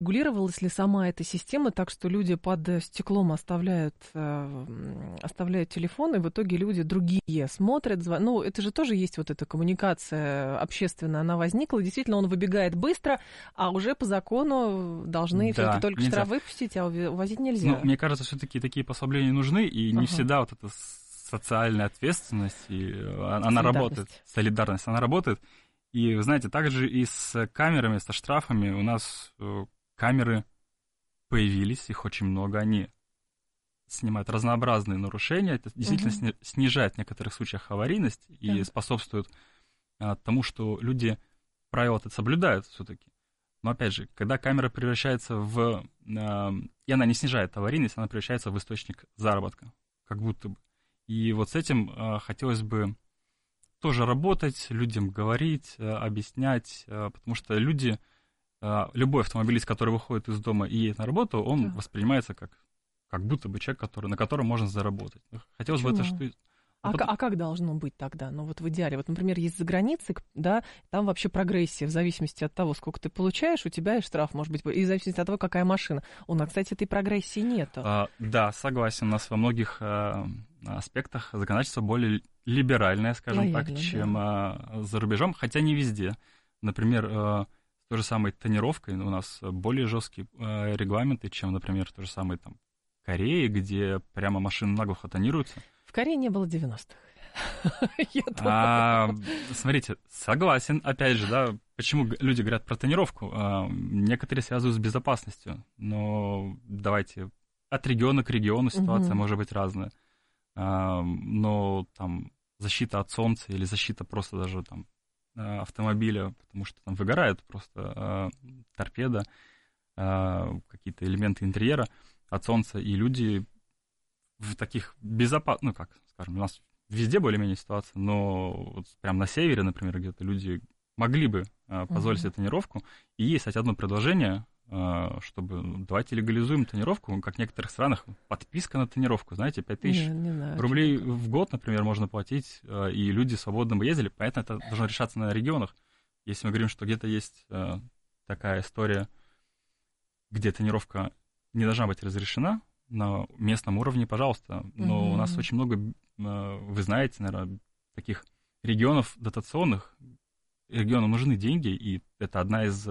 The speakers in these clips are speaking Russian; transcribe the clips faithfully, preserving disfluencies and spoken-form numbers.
Регулировалась ли сама эта система так, что люди под стеклом оставляют, оставляют телефон, и в итоге люди другие смотрят? Зв... Ну, это же тоже есть вот эта коммуникация общественная, она возникла. Действительно, он выбегает быстро, а уже по закону должны да, только, только штраф выпустить, а увозить нельзя. Ну, мне кажется, все-таки такие пособления нужны, и не ага. всегда вот эта социальная ответственность, и она работает, солидарность, она работает. И, вы знаете, также и с камерами, со штрафами у нас... Камеры появились, их очень много, они снимают разнообразные нарушения, это действительно uh-huh. снижает в некоторых случаях аварийность и uh-huh. способствует а, тому, что люди правила это соблюдают все-таки. Но опять же, когда камера превращается в... А, и она не снижает аварийность, она превращается в источник заработка, как будто бы. И вот с этим а, хотелось бы тоже работать, людям говорить, а, объяснять, а, потому что люди... Любой автомобилист, который выходит из дома и едет на работу, он да. воспринимается как, как будто бы человек, который, на котором можно заработать. Хотелось Почему? бы это что... А, потом... а как должно быть тогда? Ну вот в идеале. Вот, например, есть за границей, да, там вообще прогрессия в зависимости от того, сколько ты получаешь, у тебя и штраф может быть, и в зависимости от того, какая машина. У нас, кстати, этой прогрессии нету. А, да, согласен. У нас во многих а, аспектах законодательство более либеральное, скажем Лояльно, так, чем да. а, за рубежом, хотя не везде. Например, а, той же самой тонировкой у нас более жесткие э, регламенты, чем, например, в той же самой там Корее, где прямо машины наглухо тонируются. В Корее не было девяностых. А, смотрите, согласен, опять же, да, почему люди говорят про тонировку? А, некоторые связывают с безопасностью, но давайте от региона к региону ситуация может быть разная. А, но там защита от солнца или защита просто даже там автомобиля, потому что там выгорают просто э, торпеда, э, какие-то элементы интерьера от солнца, и люди в таких безопасных, ну как, скажем, у нас везде более-менее ситуация, но вот прям на севере, например, где-то люди могли бы э, позволить себе тонировку, и есть, кстати, одно предложение, э, чтобы давайте легализуем тонировку, как в некоторых странах подписка на тонировку, знаете, пять тысяч рублей в год, например, можно платить, э, и люди свободно бы ездили, понятно, это должно решаться на регионах. Если мы говорим, что где-то есть э, такая история, где тонировка не должна быть разрешена, на местном уровне, пожалуйста, но mm-hmm. у нас очень много, вы знаете, наверное, таких регионов дотационных, регионам нужны деньги, и это одна из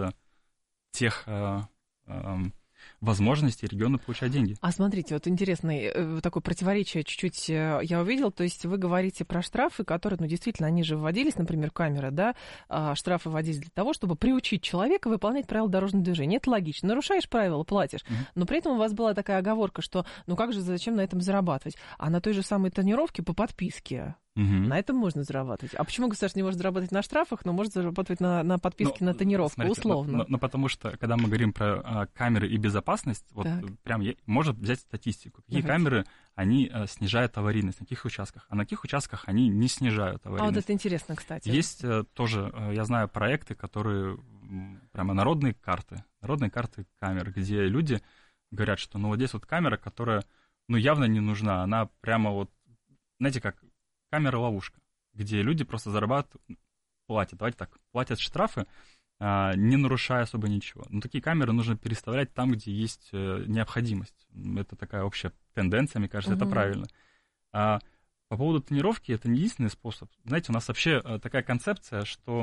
тех э, э, возможностей региона получать деньги. А смотрите, вот интересное такое противоречие чуть-чуть я увидела, то есть вы говорите про штрафы, которые, ну, действительно, они же вводились, например, камеры, да, штрафы вводились для того, чтобы приучить человека выполнять правила дорожного движения. Это логично. Нарушаешь правила, платишь. Mm-hmm. Но при этом у вас была такая оговорка, что, ну, как же, зачем на этом зарабатывать? А на той же самой тонировке по подписке угу. на этом можно зарабатывать. А почему государство не может зарабатывать на штрафах, но может зарабатывать на, на подписке, ну, на тонировку, смотрите, условно? Ну, потому что, когда мы говорим про а, камеры и безопасность, вот так. прям я, можно взять статистику. Какие Давайте. камеры, они а, снижают аварийность, на каких участках, а на каких участках они не снижают аварийность. А вот это интересно, кстати. Есть а, тоже, а, я знаю, проекты, которые прямо народные карты, народные карты камер, где люди говорят, что ну вот здесь вот камера, которая ну явно не нужна, она прямо вот, знаете как, камера-ловушка, где люди просто зарабатывают, платят, давайте так, платят штрафы, а, не нарушая особо ничего. Но такие камеры нужно переставлять там, где есть э, необходимость. Это такая общая тенденция, мне кажется, угу. это правильно. А по поводу тонировки, это не единственный способ. Знаете, у нас вообще такая концепция, что,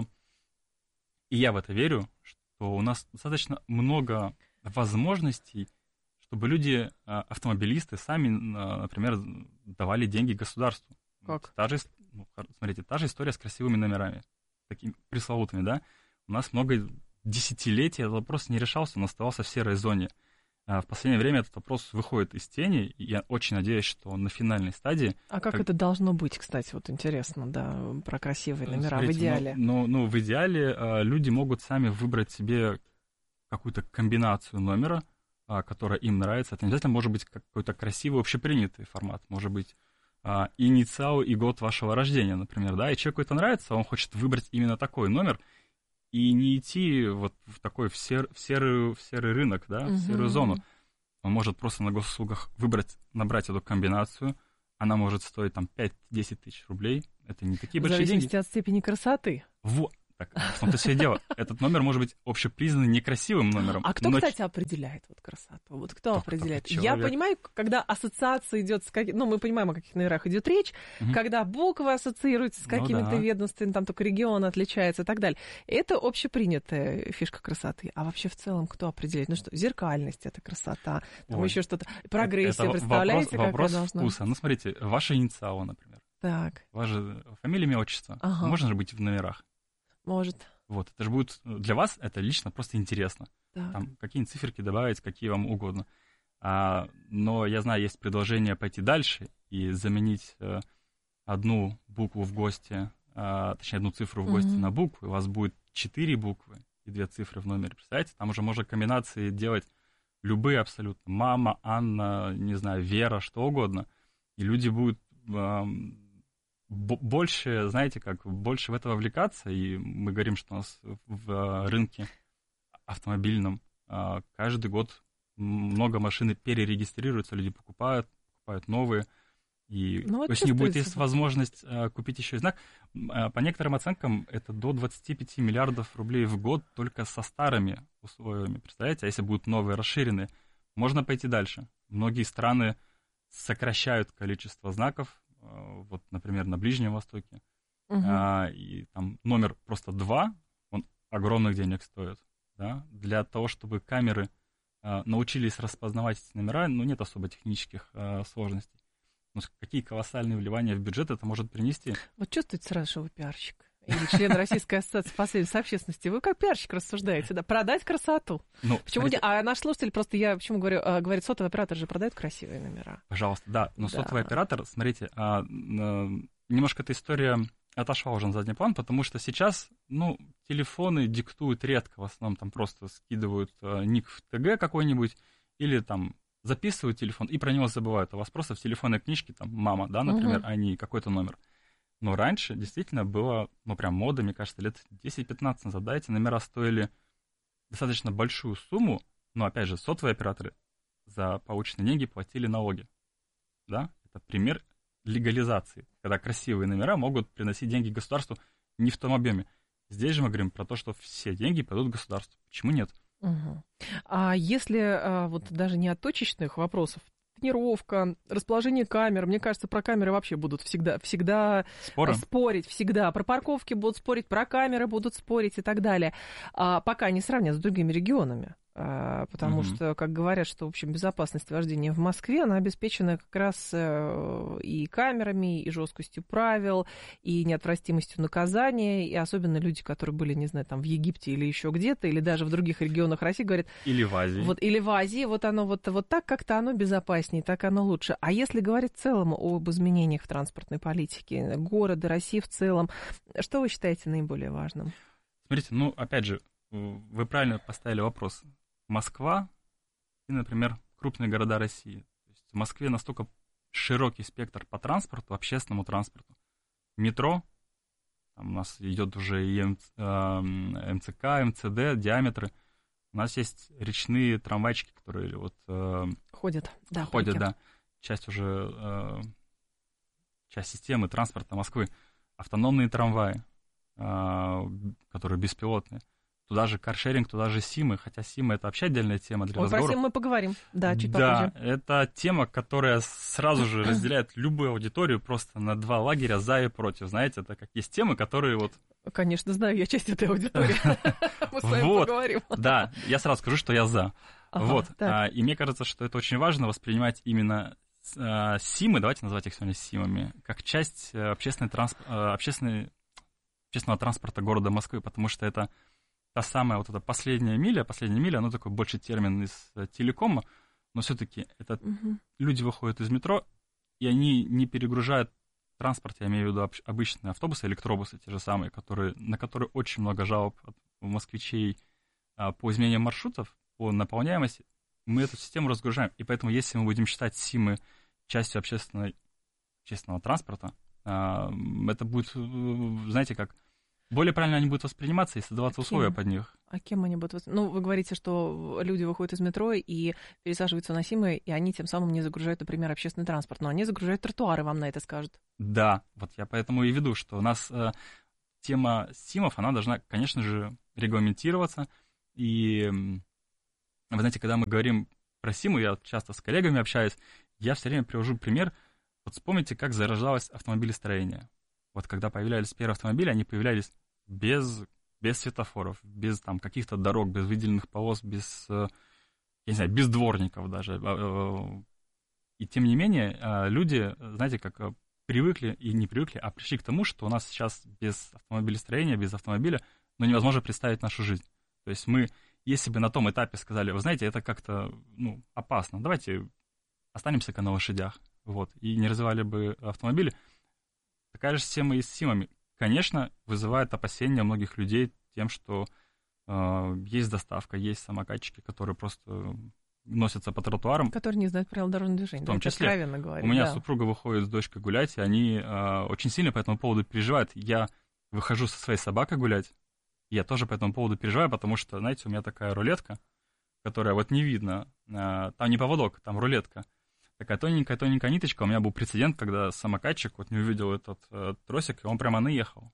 и я в это верю, что у нас достаточно много возможностей, чтобы люди, автомобилисты, сами, например, давали деньги государству. Как? Та же, ну, смотрите, та же история с красивыми номерами, такими пресловутыми, да. У нас много десятилетий этот вопрос не решался, он оставался в серой зоне. А в последнее время этот вопрос выходит из тени, и я очень надеюсь, что он на финальной стадии... А как, как... это должно быть, кстати, вот интересно, да, про красивые номера. Смотрите, в идеале? Ну, ну, ну, в идеале а, люди могут сами выбрать себе какую-то комбинацию номера, а, которая им нравится. Это не обязательно может быть какой-то красивый общепринятый формат, может быть а, инициал и год вашего рождения, например, да, и человеку это нравится, он хочет выбрать именно такой номер, и не идти вот в такой, в, сер, в, серый, в серый рынок, да, в uh-huh. серую зону. Он может просто на госуслугах выбрать, набрать эту комбинацию, она может стоить там пять-десять тысяч рублей, это не такие большие деньги. В зависимости от степени красоты. Вот, Так, в том-то все и дело. Этот номер может быть общепризнанный некрасивым номером. А кто, но... кстати, определяет вот красоту? Вот кто Только определяет? человек. Я понимаю, когда ассоциация идет с каким... Ну, мы понимаем, о каких номерах идет речь, угу. когда буквы ассоциируются с какими-то ну, да. ведомствами, там только регион отличается и так далее. Это общепринятая фишка красоты. А вообще в целом кто определяет? Ну что, зеркальность — это красота, там Ой. еще что-то. Прогрессия, это представляете, вопрос, какая вопрос должна вкуса. Ну, смотрите, ваши инициалы, например. Так. Ваша фамилия, имя, отчество. Ага. Можно же быть в номерах. Может. Вот, это же будет для вас, это лично просто интересно. Так. Там какие-нибудь циферки добавить, какие вам угодно. А, но я знаю, есть предложение пойти дальше и заменить а, одну букву в ГОСТе, а, точнее, одну цифру в ГОСТе mm-hmm. на букву, у вас будет четыре буквы и две цифры в номере. Представляете, там уже можно комбинации делать любые абсолютно. Мама, Анна, не знаю, Вера, что угодно. И люди будут... А, больше, знаете как, больше в это вовлекаться, и мы говорим, что у нас в рынке автомобильном каждый год много машин перерегистрируются, люди покупают, покупают новые, и ну, вот если не будет есть возможность купить еще и знак, по некоторым оценкам это до двадцать пять миллиардов рублей в год только со старыми условиями, представляете, а если будут новые, расширенные, можно пойти дальше. Многие страны сокращают количество знаков, вот, например, на Ближнем Востоке, uh-huh. а, и там номер просто два, он огромных денег стоит, да, для того, чтобы камеры а, научились распознавать эти номера, ну, нет особо технических а, сложностей. Но какие колоссальные вливания в бюджет это может принести? Вот чувствуете сразу, что вы пиарщик. Или член Российской ассоциации посредничества общественности. Вы как пиарщик рассуждаете, да? Продать красоту. Ну, почему смотрите... не... А наш слушатель, просто я почему говорю, говорит, сотовый оператор же продает красивые номера. Пожалуйста, да. Но да. сотовый оператор, смотрите, а, а, немножко эта история отошла уже на задний план, потому что сейчас, ну, телефоны диктуют редко, в основном там просто скидывают а, ник в ТГ какой-нибудь или там записывают телефон и про него забывают. У вас просто в телефонной книжке там мама, да, например, угу. а не какой-то номер. Но раньше действительно было, ну, прям мода, мне кажется, лет десять-пятнадцать назад, да, эти номера стоили достаточно большую сумму, но, опять же, сотовые операторы за полученные деньги платили налоги, да, это пример легализации, когда красивые номера могут приносить деньги государству не в том объеме. Здесь же мы говорим про то, что все деньги пойдут государству. Почему нет? Угу. А если вот даже не от точечных вопросов, тренировка, расположение камер. Мне кажется, про камеры вообще будут всегда, всегда спорить, всегда. Про парковки будут спорить, про камеры будут спорить и так далее. А, пока не сравнят с другими регионами. А, потому mm-hmm. что, как говорят, что, в общем, безопасность вождения в Москве, она обеспечена как раз и камерами, и жесткостью правил, и неотвратимостью наказания. И особенно люди, которые были, не знаю, там в Египте или еще где-то, или даже в других регионах России, говорят... Или в Азии. Вот, или в Азии. Вот оно вот, вот так как-то оно безопаснее, так оно лучше. А если говорить в целом об изменениях в транспортной политике города, России в целом, что вы считаете наиболее важным? Смотрите, ну, опять же, вы правильно поставили вопрос. Москва и, например, крупные города России. То есть в Москве настолько широкий спектр по транспорту, общественному транспорту. Метро, там у нас идет уже и МЦК, МЦД, диаметры. У нас есть речные трамвайчики, которые вот... Ходят, да. Ходят, да. Часть уже... Часть системы транспорта Москвы. Автономные трамваи, которые беспилотные. Туда же каршеринг, туда же СИМы, хотя СИМы — это вообще отдельная тема для Ой, разговора. Про СИМ мы поговорим, да, чуть да, попозже. Да, это тема, которая сразу же разделяет любую аудиторию просто на два лагеря за и против. Знаете, это как есть темы, которые вот... Конечно, знаю, я часть этой аудитории. Мы с вами поговорим. Да, я сразу скажу, что я за. Вот, и мне кажется, что это очень важно воспринимать именно СИМы, давайте называть их сегодня СИМами, как часть общественного транспорта города Москвы, потому что это та самая вот эта последняя миля, последняя миля, она такой больше термин из телекома, но все-таки это угу. люди выходят из метро, и они не перегружают транспорт, я имею в виду обычные автобусы, электробусы, те же самые, которые, на которые очень много жалоб от москвичей а, по изменениям маршрутов, по наполняемости, мы эту систему разгружаем. И поэтому, если мы будем считать СИМы частью общественной, общественного транспорта, а, это будет, знаете, как... Более правильно они будут восприниматься и создаваться а условия под них. А кем они будут восприниматься? Ну, вы говорите, что люди выходят из метро и пересаживаются на СИМы, и они тем самым не загружают, например, общественный транспорт, но они загружают тротуары, вам на это скажут. Да, вот я поэтому и веду, что у нас э, тема СИМов, она должна, конечно же, регламентироваться. И вы знаете, когда мы говорим про СИМы, я часто с коллегами общаюсь, я все время привожу пример. Вот вспомните, как зарождалось автомобилестроение. Вот когда появлялись первые автомобили, они появлялись без, без светофоров, без там, каких-то дорог, без выделенных полос, без, я не знаю, без дворников даже. И тем не менее, люди, знаете, как привыкли и не привыкли, а пришли к тому, что у нас сейчас без автомобилестроения, без автомобиля, ну, невозможно представить нашу жизнь. То есть мы, если бы на том этапе сказали, вы знаете, это как-то, ну, опасно, давайте останемся-ка на лошадях, вот, и не развивали бы автомобили, такая же система и с СИМами. Конечно, вызывает опасения многих людей тем, что э, есть доставка, есть самокатчики, которые просто носятся по тротуарам. Которые не знают правил дорожного движения. В том да, числе. Откровенно говоря. У меня да. супруга выходит с дочкой гулять, и они э, очень сильно по этому поводу переживают. Я выхожу со своей собакой гулять, и я тоже по этому поводу переживаю, потому что, знаете, у меня такая рулетка, которая вот не видно, э, там не поводок, там рулетка. Такая тоненькая-тоненькая ниточка. У меня был прецедент, когда самокатчик вот не увидел этот э, тросик, и он прямо наехал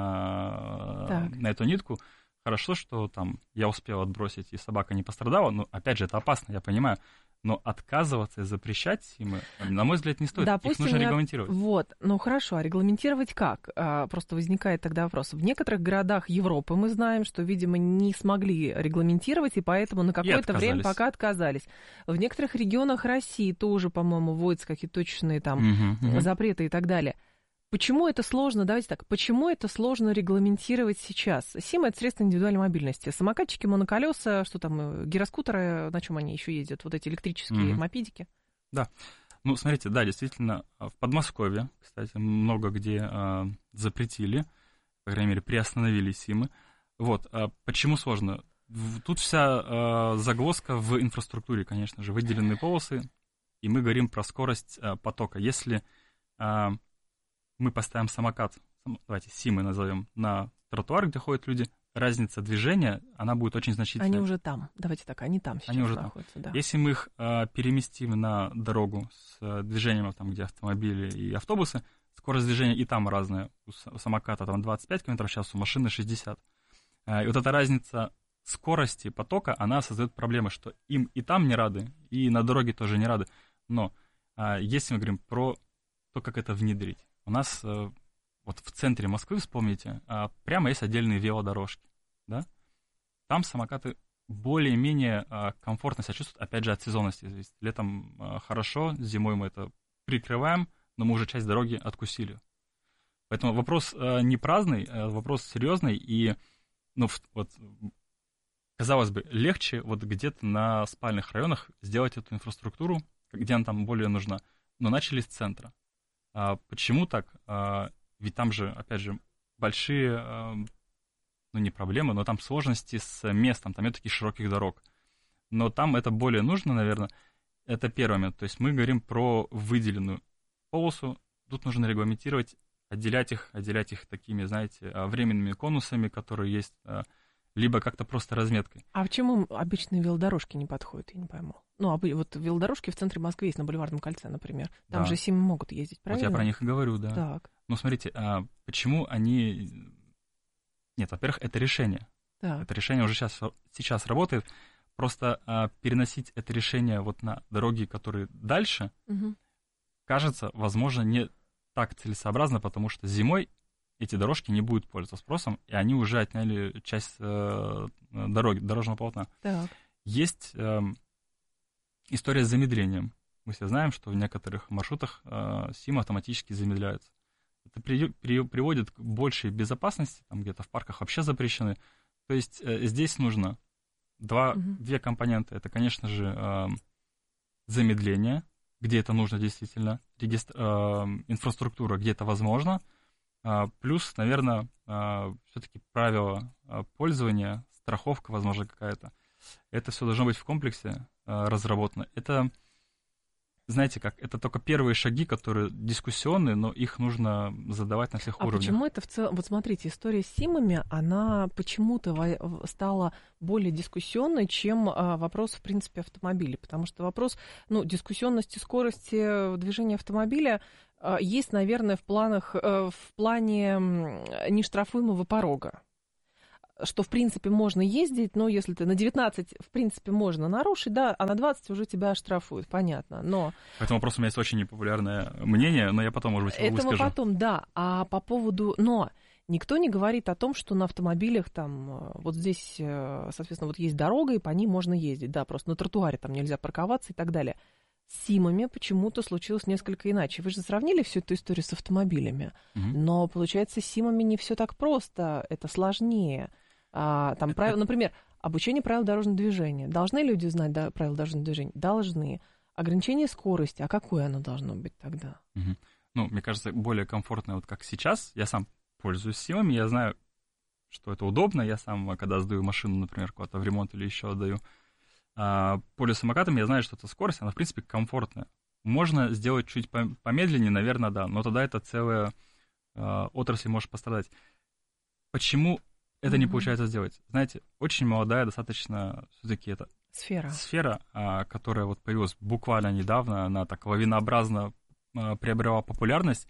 на, на эту нитку. Хорошо, что там я успел отбросить, и собака не пострадала. Но, опять же, это опасно, я понимаю. Но отказываться и запрещать СИМы, на мой взгляд, не стоит. Допустим, их нужно я... регламентировать. Вот, ну хорошо, а регламентировать как? А, просто возникает тогда вопрос. В некоторых городах Европы мы знаем, что, видимо, не смогли регламентировать, и поэтому на какое-то время пока отказались. В некоторых регионах России тоже, по-моему, вводятся какие-то точные там угу, угу. запреты и так далее. Почему это сложно, давайте так, почему это сложно регламентировать сейчас? СИМ — это средство индивидуальной мобильности. Самокатчики, моноколеса, что там, гироскутеры, на чем они еще ездят? Вот эти электрические mm-hmm. мопедики? Да. Ну, смотрите, да, действительно, в Подмосковье, кстати, много где э, запретили, по крайней мере, приостановили СИМы. Вот, а почему сложно? Тут вся э, загвоздка в инфраструктуре, конечно же, выделенные полосы, и мы говорим про скорость э, потока. Если э, мы поставим самокат, давайте СИМы назовем, на тротуар, где ходят люди, разница движения, она будет очень значительная. Они уже там, давайте так, они там сейчас они уже находятся. Там. Да. Если мы их а, переместим на дорогу с а, движением, там, где автомобили и автобусы, скорость движения и там разная. У, у самоката там двадцать пять километров в час, у машины шестьдесят. А, и вот эта разница скорости потока, она создает проблемы, что им и там не рады, и на дороге тоже не рады. Но а, если мы говорим про то, как это внедрить, у нас а, вот в центре Москвы, вспомните, а, прямо есть отдельные велодорожки, да? Там самокаты более-менее а, комфортно себя чувствуют, опять же, от сезонности зависит. Летом а, хорошо, зимой мы это прикрываем, но мы уже часть дороги откусили. Поэтому вопрос а, не праздный, а вопрос серьезный, и, ну, вот, казалось бы, легче вот где-то на спальных районах сделать эту инфраструктуру, где она там более нужна, но начали с центра. А почему так? А, ведь там же, опять же, большие, а, ну, не проблемы, но там сложности с местом, там нет таких широких дорог. Но там это более нужно, наверное. Это первый момент. То есть мы говорим про выделенную полосу. Тут нужно регламентировать, отделять их, отделять их такими, знаете, временными конусами, которые есть, либо как-то просто разметкой. А почему обычные велодорожки не подходят, я не пойму? Ну, а вот велодорожки в центре Москвы есть, на Бульварном кольце, например. Там да. же СИМы могут ездить, правильно? Вот я про них и говорю, да. Так. Ну, смотрите, а почему они... Нет, во-первых, это решение. Так. Это решение уже сейчас, сейчас работает. Просто а, переносить это решение вот на дороги, которые дальше, угу. кажется, возможно, не так целесообразно, потому что зимой эти дорожки не будут пользоваться спросом, и они уже отняли часть э, дороги, дорожного полотна. Так. Есть э, история с замедлением. Мы все знаем, что в некоторых маршрутах э, СИМы автоматически замедляются. Это при, при, приводит к большей безопасности, там где-то в парках вообще запрещены. То есть э, здесь нужно два, угу. две компоненты. Это, конечно же, э, замедление, где это нужно действительно, регистр, э, инфраструктура, где это возможно, э, плюс, наверное, э, все-таки правила э, пользования, страховка, возможно, какая-то. Это все должно быть в комплексе э, разработано. Это знаете как, это только первые шаги, которые дискуссионные, но их нужно задавать на всех а уровнях. Почему это в целом? Вот смотрите, история с СИМами, она почему-то во- стала более дискуссионной, чем а, вопрос, в принципе, автомобиля. Потому что вопрос, ну, дискуссионности скорости движения автомобиля а, есть, наверное, в планах, а, в плане нештрафуемого порога. Что, в принципе, можно ездить, но если ты на девятнадцать, в принципе, можно нарушить, да, а на двадцать уже тебя оштрафуют, понятно, но... По этому вопросу у меня есть очень непопулярное мнение, но я потом, может быть, его Это мы выскажу. потом, да, а по поводу... Но никто не говорит о том, что на автомобилях там, вот здесь, соответственно, вот есть дорога, и по ней можно ездить, да, просто на тротуаре там нельзя парковаться и так далее. С СИМами почему-то случилось несколько иначе. Вы же сравнили всю эту историю с автомобилями, Угу. но, получается, с СИМами не все так просто, это сложнее. А, там, правил, например, обучение правил дорожного движения. Должны люди знать да, правила дорожного движения? Должны. Ограничение скорости, а какое оно должно быть тогда? Угу. Ну, мне кажется, более комфортно, вот как сейчас. Я сам пользуюсь СИМами, я знаю, что это удобно. Я сам, когда сдаю машину, например, куда-то в ремонт или еще отдаю, а, пользуюсь самокатом, я знаю, что эта скорость, она, в принципе, комфортная. Можно сделать чуть помедленнее, наверное, да, но тогда это целая а, отрасль может пострадать. Почему это mm-hmm. не получается сделать? Знаете, очень молодая достаточно все-таки это сфера, сфера а, которая вот появилась буквально недавно, она так лавинообразно а, приобрела популярность,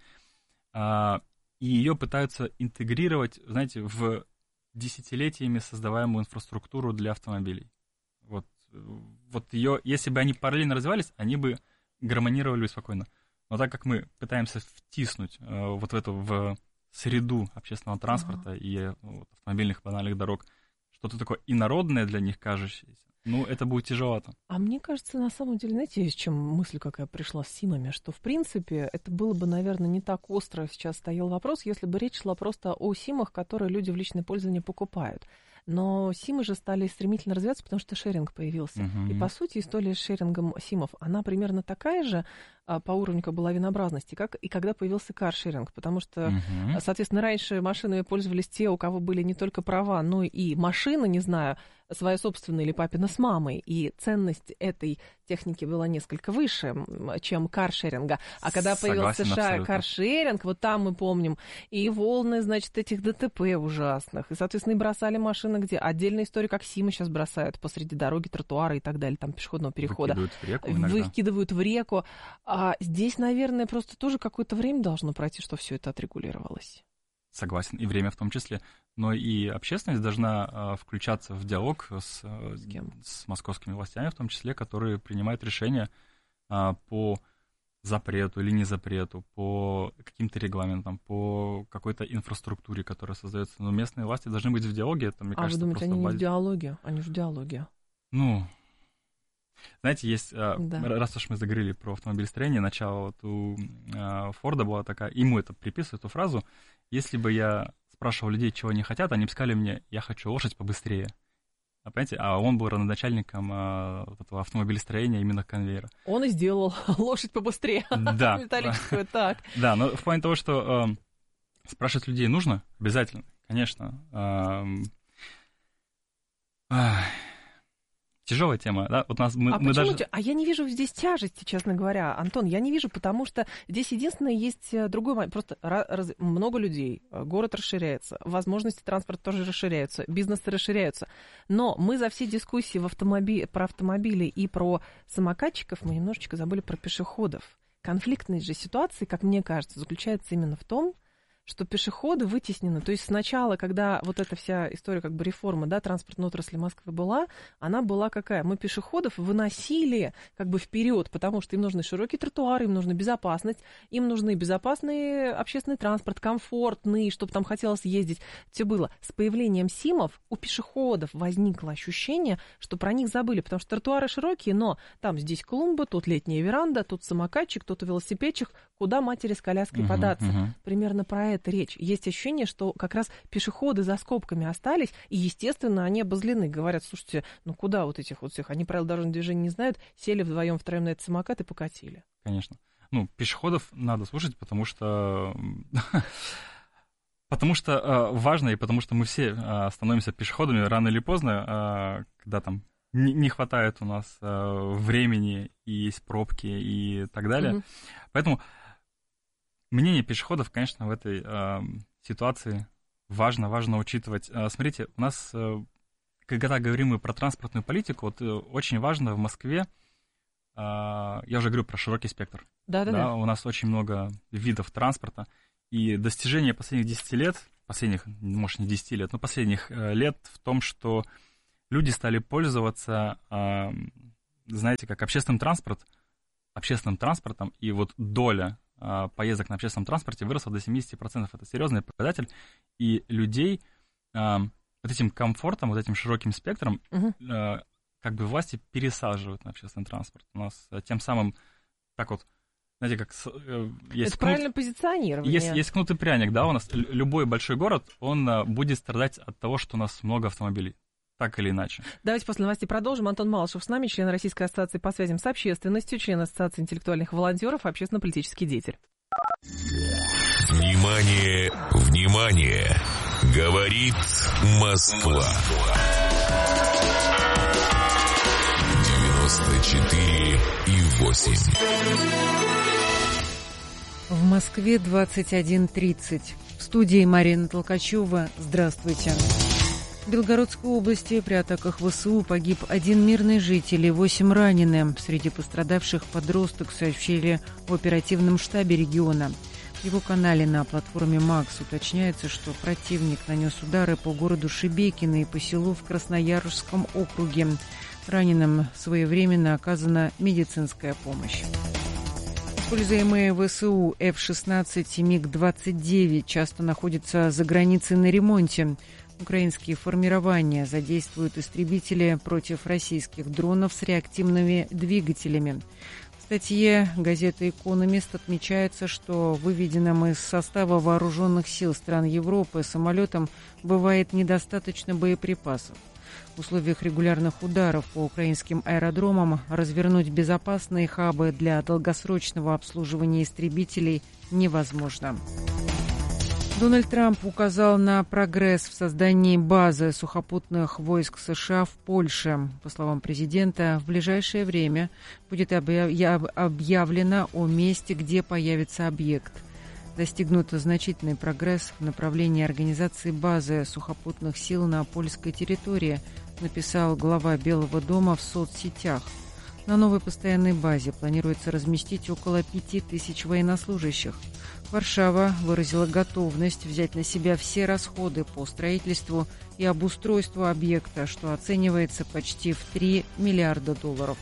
а, и ее пытаются интегрировать, знаете, в десятилетиями создаваемую инфраструктуру для автомобилей. Вот, вот ее, если бы они параллельно развивались, они бы гармонировали спокойно. Но так как мы пытаемся втиснуть а, вот в эту в среду общественного транспорта uh-huh. и вот, автомобильных банальных дорог, что-то такое инородное для них кажущееся, ну, это будет тяжеловато. А мне кажется, на самом деле, знаете, с чем мысль какая пришла с СИМами, что, в принципе, это было бы, наверное, не так остро сейчас стоял вопрос, если бы речь шла просто о СИМах, которые люди в личное пользование покупают. Но СИМы же стали стремительно развиваться, потому что шеринг появился. Uh-huh. И, по сути, история с шерингом СИМов, она примерно такая же а, по уровню как бы лавинообразности, как и когда появился каршеринг. Потому что, uh-huh. соответственно, раньше машинами пользовались те, у кого были не только права, но и машина, не знаю, своя собственная или папина с мамой. И ценность этой техники была несколько выше, чем каршеринга. А когда появился ша- каршеринг, вот там мы помним и волны, значит, этих ДТП ужасных. И, соответственно, и бросали машины где? Отдельная история, как СИМы сейчас бросают посреди дороги, тротуара и так далее, там пешеходного перехода. Выкидывают в реку иногда. Выкидывают в реку. А здесь, наверное, просто тоже какое-то время должно пройти, что все это отрегулировалось. Согласен, и время в том числе. Но и общественность должна а, включаться в диалог с, с, с московскими властями, в том числе, которые принимают решения а, по запрету или не запрету, по каким-то регламентам, по какой-то инфраструктуре, которая создается. Но местные власти должны быть в диалоге. Это, мне а кажется, вы думаете, они базе... не в диалоге? Они в диалоге. Ну, знаете, есть, да. раз уж мы заговорили про автомобилестроение, начало вот у Форда была такая, ему это приписывают, эту фразу: если бы я спрашивал людей, чего они хотят, они бы сказали мне: я хочу лошадь побыстрее. А, понимаете? А он был родоначальником а, вот этого автомобилестроения, именно конвейера. Он и сделал лошадь побыстрее. Да. Металлическую, так. Да, но в плане того, что э, спрашивать людей нужно, обязательно, конечно. Э, э, Тяжелая тема, да? Вот нас, мы, а мы почему? даже... А я не вижу здесь тяжести, честно говоря, Антон, я не вижу, потому что здесь единственное есть другой момент. Просто раз, много людей, город расширяется, возможности транспорта тоже расширяются, бизнесы расширяются. Но мы за все дискуссии в автомобиле, про автомобили и про самокатчиков мы немножечко забыли про пешеходов. Конфликтность же ситуации, как мне кажется, заключается именно в том, что пешеходы вытеснены. То есть сначала, когда вот эта вся история как бы реформы, да, транспортной отрасли Москвы была, она была какая? Мы пешеходов выносили как бы вперед, потому что им нужны широкие тротуары, им нужна безопасность, им нужны безопасный общественный транспорт, комфортный, чтобы там хотелось ездить. Все было. С появлением СИМов у пешеходов возникло ощущение, что про них забыли, потому что тротуары широкие, но там здесь клумба, тут летняя веранда, тут самокатчик, тут велосипедчик, куда матери с коляской uh-huh, податься. Uh-huh. Примерно про это речь. Есть ощущение, что как раз пешеходы за скобками остались, и, естественно, они обозлены. Говорят: слушайте, ну куда вот этих вот всех? Они правил дорожного движения не знают, сели вдвоем, втроем на этот самокат и покатили. Конечно. Ну, пешеходов надо слушать, потому что... Потому что важно, и потому что мы все становимся пешеходами рано или поздно, когда там не, не хватает у нас э, времени, и есть пробки и так далее. Mm-hmm. Поэтому мнение пешеходов, конечно, в этой э, ситуации важно, важно учитывать. Э, смотрите, у нас, э, когда говорим мы про транспортную политику, вот э, очень важно в Москве, э, я уже говорю про широкий спектр. Да-да-да. Да, у нас очень много видов транспорта, и достижение последних десяти лет, последних, может, не десяти лет, но последних э, лет в том, что люди стали пользоваться, э, знаете, как общественным транспорт, общественным транспортом, и вот доля э, поездок на общественном транспорте выросла до семьдесят процентов. Это серьезный показатель, и людей э, вот этим комфортом, вот этим широким спектром угу. э, как бы власти пересаживают на общественный транспорт. У нас э, тем самым так вот, знаете, как э, есть это кнут, правильное позиционирование. Есть, есть кнут и пряник, да, у нас любой большой город, он э, будет страдать от того, что у нас много автомобилей. Так или иначе. Давайте после новостей продолжим. Антон Малышев с нами, член Российской ассоциации по связям с общественностью, член Ассоциации интеллектуальных волонтеров, общественно-политический деятель. Внимание, внимание! Говорит Москва. девяносто четыре и восемь. В Москве двадцать один тридцать. В студии Марина Толкачева. Здравствуйте. В Белгородской области при атаках ВСУ погиб один мирный житель и восемь ранены. Среди пострадавших подросток, сообщили в оперативном штабе региона. В его канале на платформе МАКС уточняется, что противник нанес удары по городу Шебекино и по селу в Красноярском округе. Раненым своевременно оказана медицинская помощь. Используемые ВСУ эф шестнадцать и миг двадцать девять часто находятся за границей на ремонте. Украинские формирования задействуют истребители против российских дронов с реактивными двигателями. В статье газеты «Экономист» отмечается, что выведенным из состава вооруженных сил стран Европы самолетам бывает недостаточно боеприпасов. В условиях регулярных ударов по украинским аэродромам развернуть безопасные хабы для долгосрочного обслуживания истребителей невозможно. Дональд Трамп указал на прогресс в создании базы сухопутных войск США в Польше. По словам президента, в ближайшее время будет объявлено о месте, где появится объект. Достигнут значительный прогресс в направлении организации базы сухопутных сил на польской территории, написал глава Белого дома в соцсетях. На новой постоянной базе планируется разместить около пяти тысяч военнослужащих. Варшава выразила готовность взять на себя все расходы по строительству и обустройству объекта, что оценивается почти в три миллиарда долларов.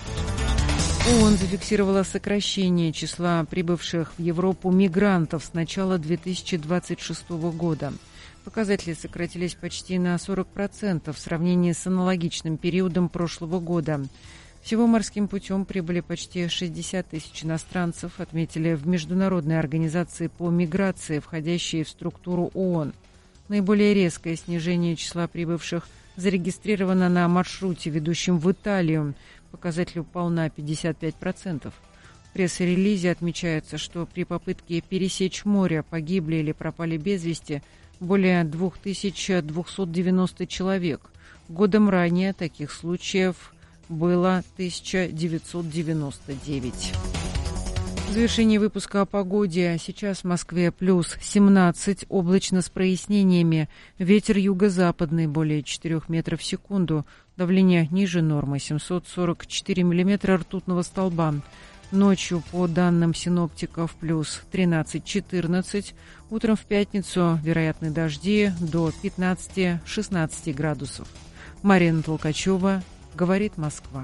ООН зафиксировала сокращение числа прибывших в Европу мигрантов с начала две тысячи двадцать шестого года. Показатели сократились почти на сорок процентов в сравнении с аналогичным периодом прошлого года. Всего морским путем прибыли почти шестьдесят тысяч иностранцев, отметили в Международной организации по миграции, входящей в структуру ООН. Наиболее резкое снижение числа прибывших зарегистрировано на маршруте, ведущем в Италию. Показатель упал на пятьдесят пять процентов. В пресс-релизе отмечается, что при попытке пересечь море погибли или пропали без вести более две тысячи двести девяносто человек. Годом ранее таких случаев было тысяча девятьсот девяносто девять. В завершении выпуска о погоде. Сейчас в Москве плюс семнадцать, облачно с прояснениями. Ветер юго-западный более четырех метров в секунду. Давление ниже нормы семьсот сорок четыре миллиметра ртутного столба. Ночью, по данным синоптиков, плюс тринадцать-четырнадцать. Утром в пятницу вероятны дожди до пятнадцати-шестнадцати градусов. Марина Толкачева, говорит Москва.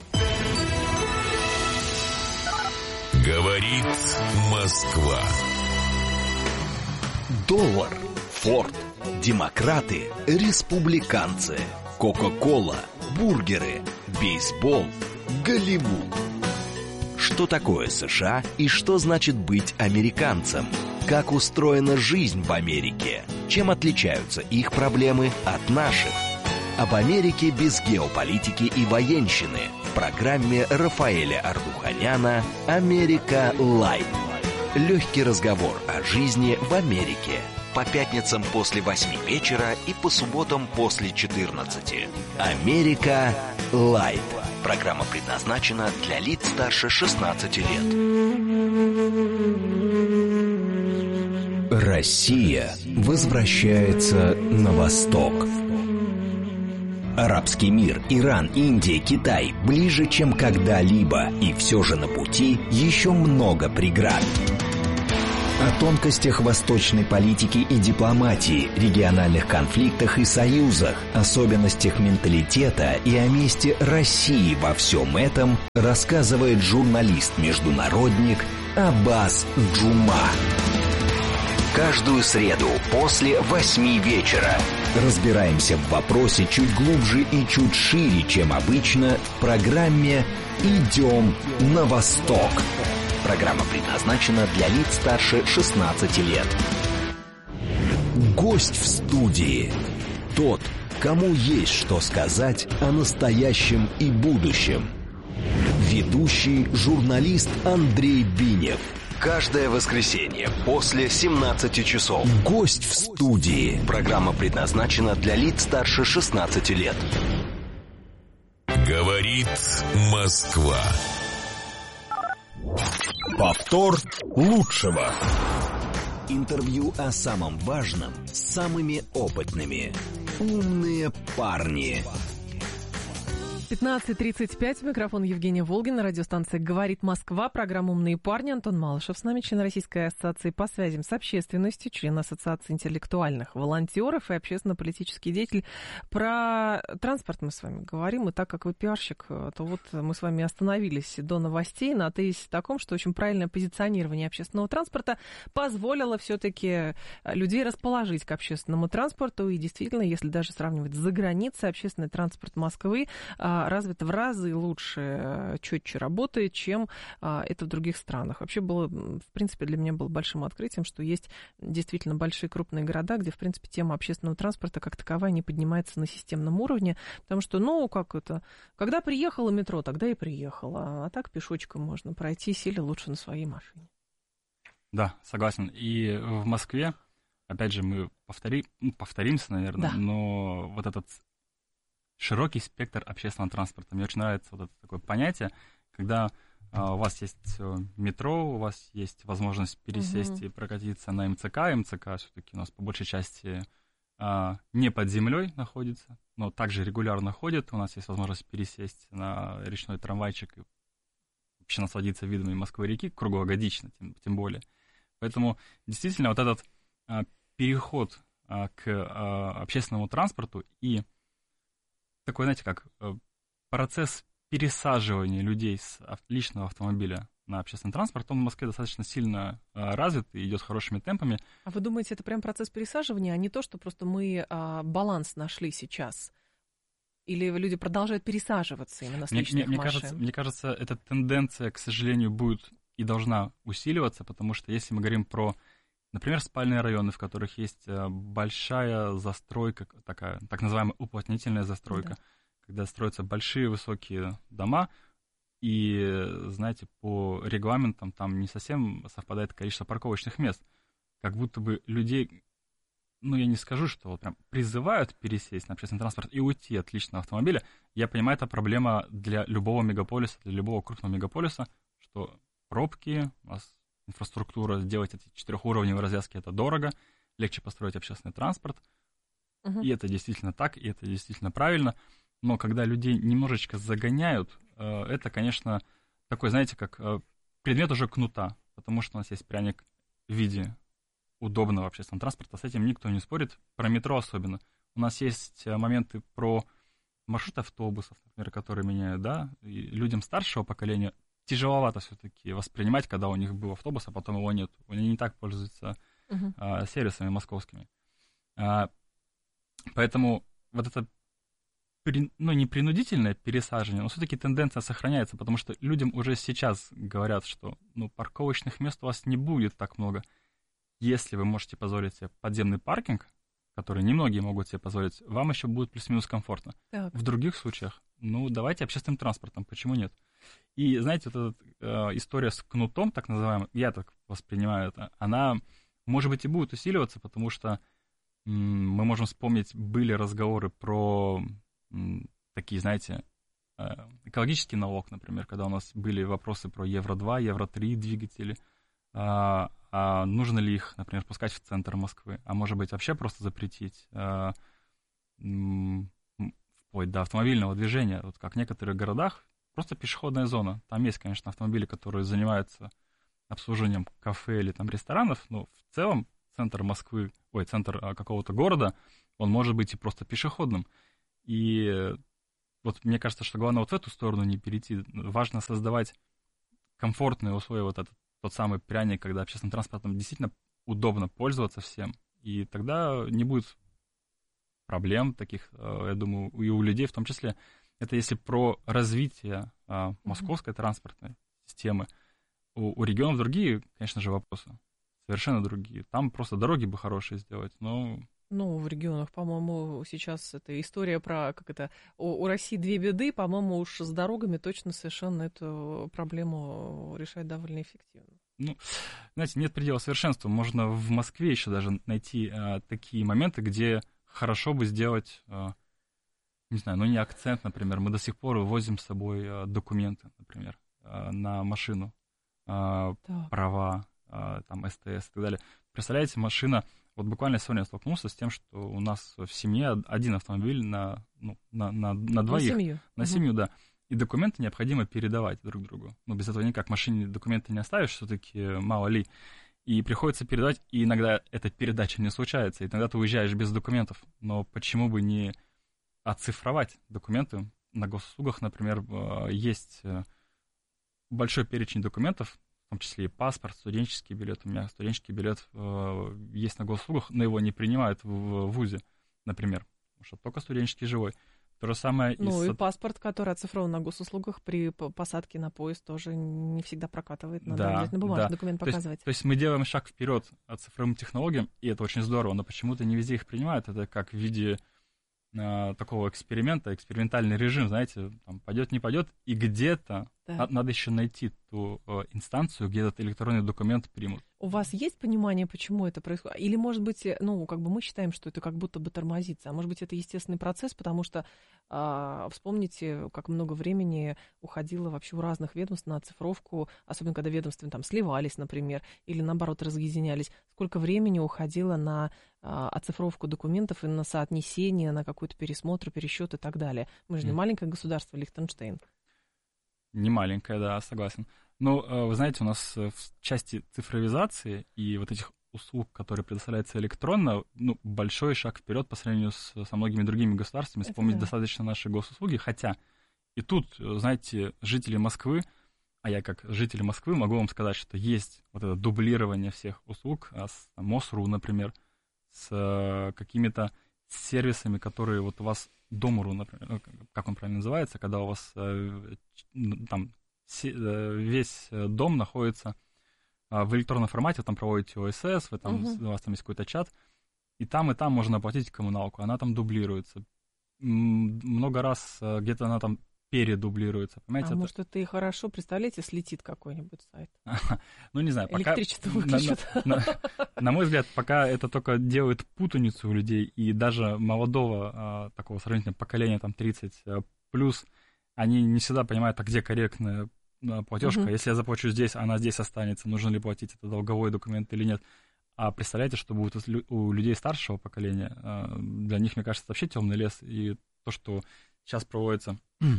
Говорит Москва. Доллар, Форд, демократы, республиканцы, Кока-кола, бургеры, бейсбол, Голливуд. Что такое США и что значит быть американцем? Как устроена жизнь в Америке? Чем отличаются их проблемы от наших? Об Америке без геополитики и военщины в программе Рафаэля Ардуханяна «Америка Лайт». Легкий разговор о жизни в Америке. по пятницам после восьми вечера и по субботам после четырнадцати. «Америка Лайт». Программа предназначена для лиц старше шестнадцати лет. Россия возвращается на восток. Арабский мир, Иран, Индия, Китай ближе, чем когда-либо, и все же на пути еще много преград. О тонкостях восточной политики и дипломатии, региональных конфликтах и союзах, особенностях менталитета и о месте России во всем этом рассказывает журналист-международник Аббас Джума. Каждую среду после восьми вечера разбираемся в вопросе чуть глубже и чуть шире, чем обычно, в программе «Идем на восток». Программа предназначена для лиц старше шестнадцати лет. Гость в студии. Тот, кому есть что сказать о настоящем и будущем. Ведущий журналист Андрей Бинев. Каждое воскресенье после семнадцати часов. Гость в студии. Программа предназначена для лиц старше шестнадцати лет. Говорит Москва. Повтор лучшего. Интервью о самом важном с самыми опытными. Умные парни. пятнадцать тридцать пять, микрофон Евгения Волгина, радиостанция «Говорит Москва», программа «Умные парни», Антон Малышев с нами, член Российской ассоциации по связям с общественностью, член Ассоциации интеллектуальных волонтеров и общественно-политический деятель. Про транспорт мы с вами говорим, и так как вы пиарщик, то вот мы с вами остановились до новостей на тезисе таком, что очень правильное позиционирование общественного транспорта позволило все-таки людей расположить к общественному транспорту, и действительно, если даже сравнивать за границей, общественный транспорт Москвы развит в разы лучше, четче работает, чем это в других странах. Вообще было, в принципе, для меня было большим открытием, что есть действительно большие крупные города, где, в принципе, тема общественного транспорта как таковая не поднимается на системном уровне, потому что, ну, как это, когда приехало метро, тогда и приехало, а так пешочком можно пройтись или лучше на своей машине. Да, согласен. И в Москве, опять же, мы повтори, повторимся, наверное, да. Но вот этот широкий спектр общественного транспорта. Мне очень нравится вот это такое понятие, когда а, у вас есть метро, у вас есть возможность пересесть угу. и прокатиться на МЦК. МЦК все-таки у нас по большей части а, не под землей находится, но также регулярно ходит. У нас есть возможность пересесть на речной трамвайчик и вообще насладиться видами Москвы-реки круглогодично, тем, тем более. Поэтому действительно вот этот а, переход а, к а, общественному транспорту и такой, знаете, как процесс пересаживания людей с личного автомобиля на общественный транспорт, он в Москве достаточно сильно развит и идет хорошими темпами. А вы думаете, это прям процесс пересаживания, а не то, что просто мы а, баланс нашли сейчас? Или люди продолжают пересаживаться именно с мне, личных мне, машин? Мне кажется, мне кажется, эта тенденция, к сожалению, будет и должна усиливаться, потому что если мы говорим про, например, спальные районы, в которых есть большая застройка, такая, так называемая уплотнительная застройка, да. Когда строятся большие высокие дома, и, знаете, по регламентам там не совсем совпадает количество парковочных мест. Как будто бы людей, ну, я не скажу, что вот прям призывают пересесть на общественный транспорт и уйти от личного автомобиля. Я понимаю, это проблема для любого мегаполиса, для любого крупного мегаполиса, что пробки, у нас инфраструктура, сделать эти четырехуровневые развязки — это дорого, легче построить общественный транспорт. Uh-huh. И это действительно так, и это действительно правильно. Но когда людей немножечко загоняют, это, конечно, такой, знаете, как предмет уже кнута, потому что у нас есть пряник в виде удобного общественного транспорта, с этим никто не спорит, про метро особенно. У нас есть моменты про маршруты автобусов, например, которые меняют, да, и людям старшего поколения тяжеловато все-таки воспринимать, когда у них был автобус, а потом его нет. Они не так пользуются uh-huh. а, сервисами московскими. А, поэтому вот это ну, не принудительное пересаживание, но все-таки тенденция сохраняется, потому что людям уже сейчас говорят, что ну, парковочных мест у вас не будет так много. Если вы можете позволить себе подземный паркинг, который немногие могут себе позволить, вам еще будет плюс-минус комфортно. Так. В других случаях, ну, давайте общественным транспортом, почему нет? И, знаете, вот эта э, история с кнутом, так называемая, я так воспринимаю это, она может быть, и будет усиливаться, потому что м, мы можем вспомнить, были разговоры про м, такие, знаете, экологический налог, например, когда у нас были вопросы про евро два, евро три двигатели, а, а нужно ли их, например, пускать в центр Москвы, а может быть, вообще просто запретить, а, м, вплоть до автомобильного движения, вот как в некоторых городах, просто пешеходная зона. Там есть, конечно, автомобили, которые занимаются обслуживанием кафе или там ресторанов, но в целом центр Москвы, ой, центр а, какого-то города, он может быть и просто пешеходным. И вот мне кажется, что главное вот в эту сторону не перейти. Важно создавать комфортные условия, вот этот тот самый пряник, когда общественным транспортом действительно удобно пользоваться всем. И тогда не будет проблем таких, я думаю, и у людей в том числе. Это если про развитие московской mm-hmm. транспортной системы. У, у регионов другие, конечно же, вопросы. Совершенно другие. Там просто дороги бы хорошие сделать, но... Ну, в регионах, по-моему, сейчас это история про, как это, у, у России две беды, по-моему, уж с дорогами точно совершенно эту проблему решать довольно эффективно. Ну, знаете, нет предела совершенства. Можно в Москве еще даже найти а, такие моменты, где хорошо бы сделать, а, не знаю, ну не акцент, например, мы до сих пор возим с собой а, документы, например, а, на машину, а, права, а, там, СТС и так далее. Представляете, машина... Вот буквально сегодня я столкнулся с тем, что у нас в семье один автомобиль на, ну, на, на, на двоих. На семью. На семью, угу. Да. И документы необходимо передавать друг другу. Ну, без этого никак. В машине документы не оставишь, все-таки мало ли. И приходится передавать, и иногда эта передача не случается. И тогда ты уезжаешь без документов. Но почему бы не оцифровать документы? На госуслугах, например, есть большой перечень документов, в том числе и паспорт, студенческий билет. У меня студенческий билет э, есть на госуслугах, но его не принимают в, в ВУЗе, например, потому что только студенческий живой. То же самое ну и... и паспорт, который оцифрован на госуслугах, при посадке на поезд тоже не всегда прокатывает. Надо да, обязательно бумажный да. документ то показывать. Есть, то есть мы делаем шаг вперед от цифровым технологиям, и это очень здорово, но почему-то не везде их принимают. Это как в виде э, такого эксперимента, экспериментальный режим, знаете, там, пойдет, не пойдет, и где-то да. надо, надо еще найти ту э, инстанцию, где этот электронный документ примут. У вас есть понимание, почему это происходит? Или, может быть, ну, как бы мы считаем, что это как будто бы тормозится, а может быть, это естественный процесс, потому что а, вспомните, как много времени уходило вообще у разных ведомств на оцифровку, особенно когда ведомства там сливались, например, или, наоборот, разъединялись. Сколько времени уходило на а, оцифровку документов и на соотнесение, на какой-то пересмотр, пересчет и так далее. Мы же не mm. маленькое государство, Лихтенштейн. Не маленькая, да, согласен. Но, вы знаете, у нас в части цифровизации и вот этих услуг, которые предоставляются электронно, ну, большой шаг вперед по сравнению с, со многими другими государствами. Это вспомнить да. достаточно наши госуслуги. Хотя и тут, знаете, жители Москвы, а я как житель Москвы могу вам сказать, что есть вот это дублирование всех услуг, с МОСРУ, например, с какими-то сервисами, которые вот у вас Дом.ру, например, как он правильно называется, когда у вас там весь дом находится в электронном формате, вы там проводите ОСС, вы там, uh-huh. у вас там есть какой-то чат, и там, и там можно оплатить коммуналку, она там дублируется. Много раз где-то она там передублируется, понимаете? А это... может, это и хорошо, представляете, слетит какой-нибудь сайт. Ну, не знаю, пока... Электричество выключат. На, на, на мой взгляд, пока это только делает путаницу у людей, и даже молодого а, такого сравнительного поколения, там, тридцать плюс, они не всегда понимают, а где корректная платежка. Uh-huh. Если я заплачу здесь, она здесь останется, нужно ли платить это долговой документ или нет. А представляете, что будет у людей старшего поколения? Для них, мне кажется, это вообще темный лес. И то, что сейчас проводится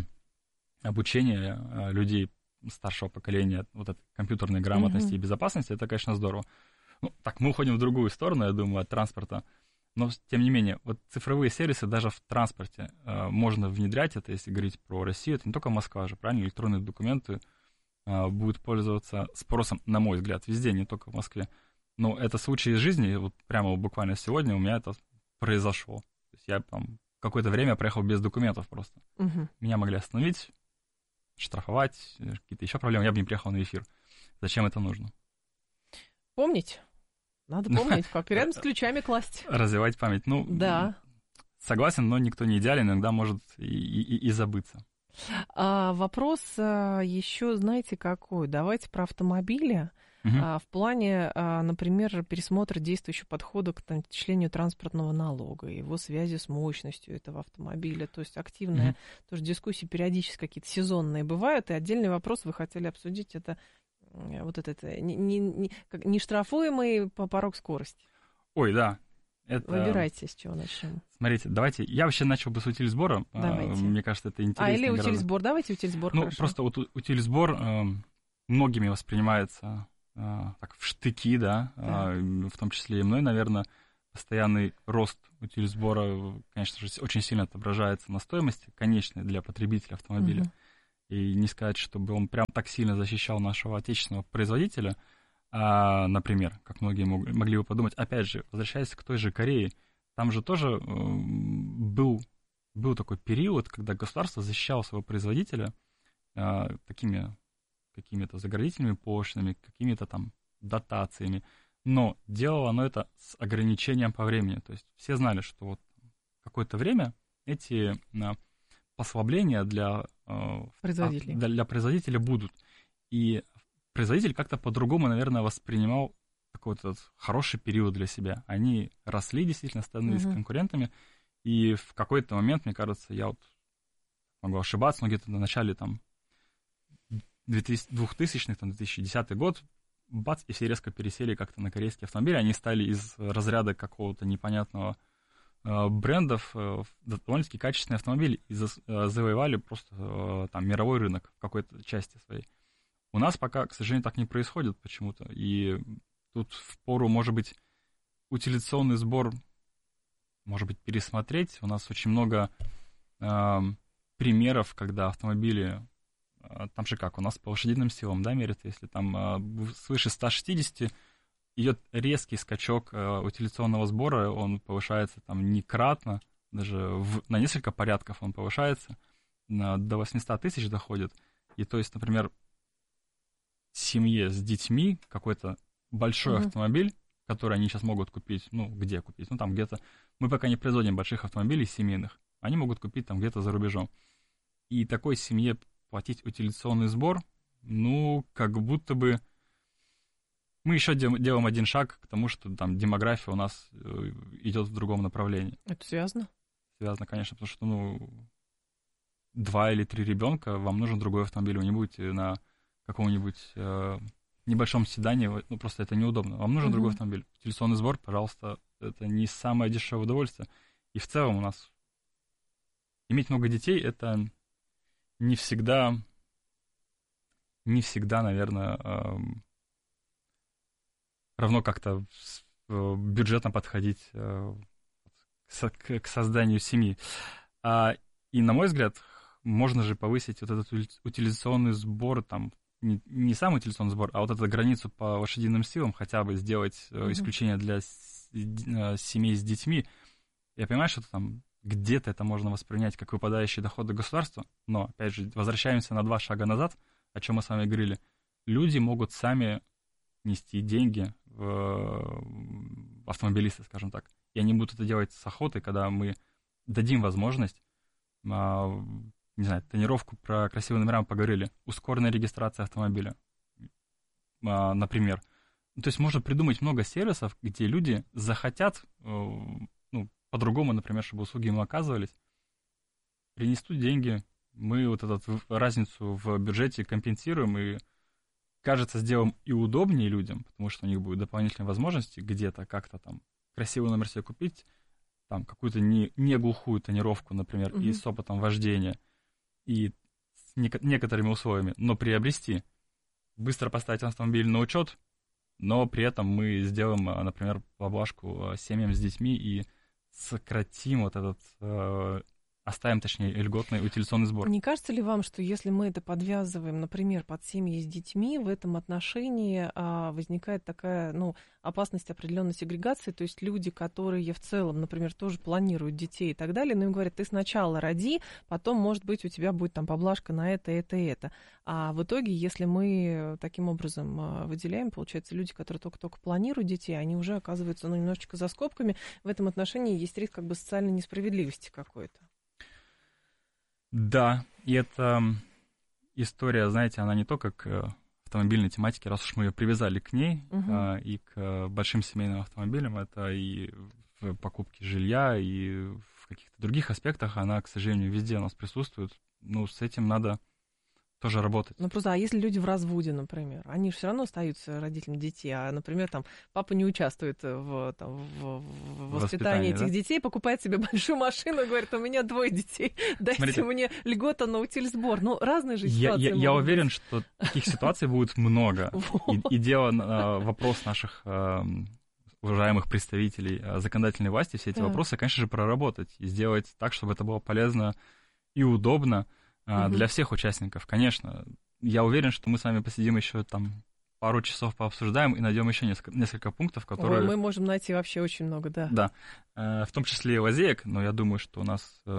обучение людей старшего поколения вот этой компьютерной грамотности uh-huh. и безопасности, это, конечно, здорово. Ну, так, мы уходим в другую сторону, я думаю, от транспорта. Но, тем не менее, вот цифровые сервисы даже в транспорте э, можно внедрять. Это, если говорить про Россию, это не только Москва же, правильно? Электронные документы э, будут пользоваться спросом, на мой взгляд, везде, не только в Москве. Но это случай из жизни, вот прямо буквально сегодня у меня это произошло. То есть я там какое-то время проехал без документов просто. Uh-huh. Меня могли остановить, штрафовать, какие-то еще проблемы, я бы не приехал на эфир. Зачем это нужно? Помнить. Надо помнить, как рядом с ключами класть. Развивать память. Ну, да. Согласен, но никто не идеален, иногда может и, и, и забыться. А, вопрос а, еще, знаете, какой? Давайте про автомобили. Мгм. а, в плане, а, например, пересмотра действующего подхода к там, отчислению транспортного налога, его связи с мощностью этого автомобиля. То есть активная Мгм. тоже дискуссии периодически какие-то сезонные бывают. И отдельный вопрос вы хотели обсудить, это м, вот этот э, не, не, не- как- нештрафуемый по порог скорости. Ой, да. Это, Выбирайте, с чего начнем. смотрите, давайте, я вообще начал бы с утильсбора. А, Давайте. Мне кажется, это А, интересно. или гораздо. утильсбор. Давайте утильсбор, Ну, хорошо. просто вот у- утильсбор э, многими воспринимается э, так в штыки, да, Да. э, в том числе и мной, наверное. Постоянный рост утильсбора, конечно же, очень сильно отображается на стоимости конечной для потребителя автомобиля. Мгм. И не сказать, чтобы он прям так сильно защищал нашего отечественного производителя, а, например, как многие мог- могли бы подумать. Опять же, возвращаясь к той же Корее, там же тоже э, был, был такой период, когда государство защищало своего производителя э, такими какими-то заградительными пошлинами, какими-то там дотациями, но делало оно это с ограничением по времени. То есть все знали, что вот какое-то время эти э, послабления для, э, Производителей. а, для производителя будут. И производитель как-то по-другому, наверное, воспринимал такой вот этот хороший период для себя. Они росли, действительно, становились Мгм. конкурентами, и в какой-то момент, мне кажется, я вот могу ошибаться, но где-то на начале там двухтысячных, там, две тысячи десятый год, бац, и все резко пересели как-то на корейские автомобили. Они стали из разряда какого-то непонятного э, брендов э, довольно-таки качественные автомобили и за- э, завоевали просто э, там мировой рынок в какой-то части своей. У нас пока, к сожалению, так не происходит почему-то. И тут впору, может быть, утилизационный сбор, может быть, пересмотреть. У нас очень много э, примеров, когда автомобили, э, там же как, у нас по лошадиным силам, да, мерят, если там э, свыше ста шестидесяти идет резкий скачок э, утилизационного сбора, он повышается там некратно, даже в, на несколько порядков он повышается, на, до восьмисот тысяч доходит. И то есть, например, семье с детьми какой-то большой Мгм. автомобиль, который они сейчас могут купить, ну, где купить? Ну, там где-то, мы пока не производим больших автомобилей семейных, они могут купить там где-то за рубежом. И такой семье платить утилизационный сбор, ну, как будто бы мы еще дел- делаем один шаг к тому, что там демография у нас э, идет в другом направлении. Это связано? Связано, конечно, потому что, ну, два или три ребенка, вам нужен другой автомобиль, вы не будете на каком-нибудь э, небольшом седане, вы- ну, просто это неудобно. Вам нужен Мгм. другой автомобиль. Утилизационный сбор, пожалуйста, это не самое дешевое удовольствие. И в целом у нас иметь много детей, это не всегда, не всегда, наверное, эм, равно как-то с- э, бюджетно подходить э, к, со- к- к созданию семьи. А, и, на мой взгляд, можно же повысить вот этот ути- утилизационный сбор, там, не, не сам утилизационный сбор, а вот эту границу по лошадиным силам, хотя бы сделать э, Мгм. исключение для с- э, семей с детьми. Я понимаю, что там где-то это можно воспринять как выпадающие доходы государства, но, опять же, возвращаемся на два шага назад, о чем мы с вами говорили. Люди могут сами нести деньги в в автомобилисты, скажем так. И они будут это делать с охотой, когда мы дадим возможность, а, не знаю, тонировку про красивые номера мы поговорили, ускоренная регистрация автомобиля, а, например. Ну, то есть можно придумать много сервисов, где люди захотят, э, ну, по-другому, например, чтобы услуги им оказывались, принесут деньги, мы вот эту в- разницу в бюджете компенсируем и, кажется, сделаем и удобнее людям, потому что у них будут дополнительные возможности где-то как-то там красивый номер себе купить, там какую-то не, не глухую тонировку, например, и Мгм. с опытом вождения, и с неко- некоторыми условиями, но приобрести, быстро поставить автомобиль на учет, но при этом мы сделаем, а, например, поблажку а, семьям с детьми и сократим вот этот, э, оставим, точнее, льготный утилизационный сбор. Не кажется ли вам, что если мы это подвязываем, например, под семьи с детьми, в этом отношении а, возникает такая, ну, опасность определенной сегрегации, то есть люди, которые в целом, например, тоже планируют детей и так далее, но им говорят, ты сначала роди, потом, может быть, у тебя будет там поблажка на это, это, это. А в итоге, если мы таким образом а, выделяем, получается, люди, которые только-только планируют детей, они уже оказываются, ну, немножечко за скобками. В этом отношении есть риск как бы социальной несправедливости какой-то. Да, и эта история, знаете, она не только к э, автомобильной тематики, раз уж мы ее привязали к ней, Угу. а, и к большим семейным автомобилям, это и в покупке жилья, и в каких-то других аспектах она, к сожалению, везде у нас присутствует. Ну, с этим надо тоже работать. Ну, просто, а если люди в разводе, например, они же все равно остаются родителями детей, а, например, там, папа не участвует в, там, в, в воспитании Воспитание, этих да? детей, покупает себе большую машину и говорит, у меня двое детей, дайте Смотрите, мне льгота на утильсбор. Ну, разные же Я, ситуации я, я могут уверен, быть. что таких ситуаций будет много. Вот. И, и дело, а, вопрос наших а, уважаемых представителей а, законодательной власти, все эти Так. вопросы, конечно же, проработать и сделать так, чтобы это было полезно и удобно а, Мгм. для всех участников. Конечно, я уверен, что мы с вами посидим еще там пару часов пообсуждаем и найдем еще несколько, несколько пунктов, которые... Ой, мы можем найти вообще очень много, да. Да, э, в том числе и лазеек, но я думаю, что у нас э,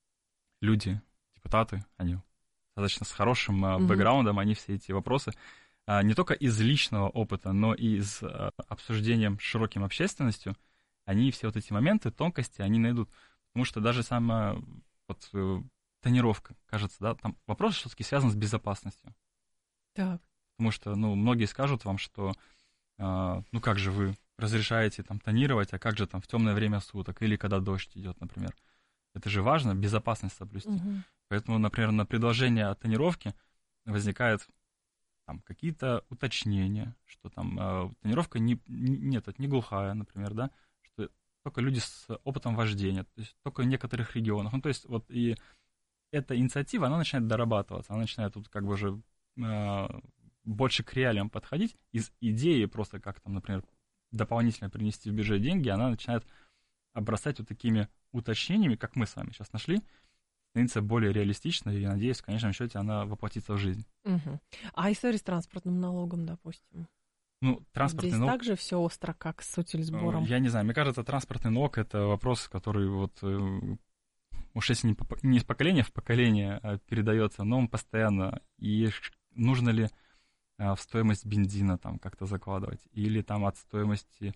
люди, депутаты, они достаточно с хорошим э, Мгм. бэкграундом, они все эти вопросы э, не только из личного опыта, но и из э, обсуждением с широким общественностью, они все вот эти моменты, тонкости, они найдут. Потому что даже сама вот, э, тонировка, кажется, да, там вопрос все-таки связан с безопасностью. Так. Потому что, ну, многие скажут вам, что, э, ну, как же вы разрешаете там тонировать, а как же там в темное время суток или когда дождь идет, например. Это же важно, безопасность соблюсти. Мгм. Поэтому, например, на предложение о тонировке возникают там какие-то уточнения, что там э, тонировка не, не, нет, это не глухая, например, да, что только люди с опытом вождения, то есть только в некоторых регионах. Ну, то есть вот и эта инициатива, она начинает дорабатываться, она начинает тут как бы уже э, больше к реалиям подходить. Из идеи просто как там, например, дополнительно принести в бюджет деньги, она начинает обрастать вот такими уточнениями, как мы с вами сейчас нашли, становится более реалистичной, и, надеюсь, в конечном счете она воплотится в жизнь. Мгм. А история с транспортным налогом, допустим? Ну, транспортный Здесь налог... также все остро, как с утильсбором? Я не знаю, мне кажется, транспортный налог — это вопрос, который вот, э, уж если не, по- не из поколения в поколение а передается, но он постоянно. И ш- нужно ли а, в стоимость бензина там как-то закладывать, или там от стоимости...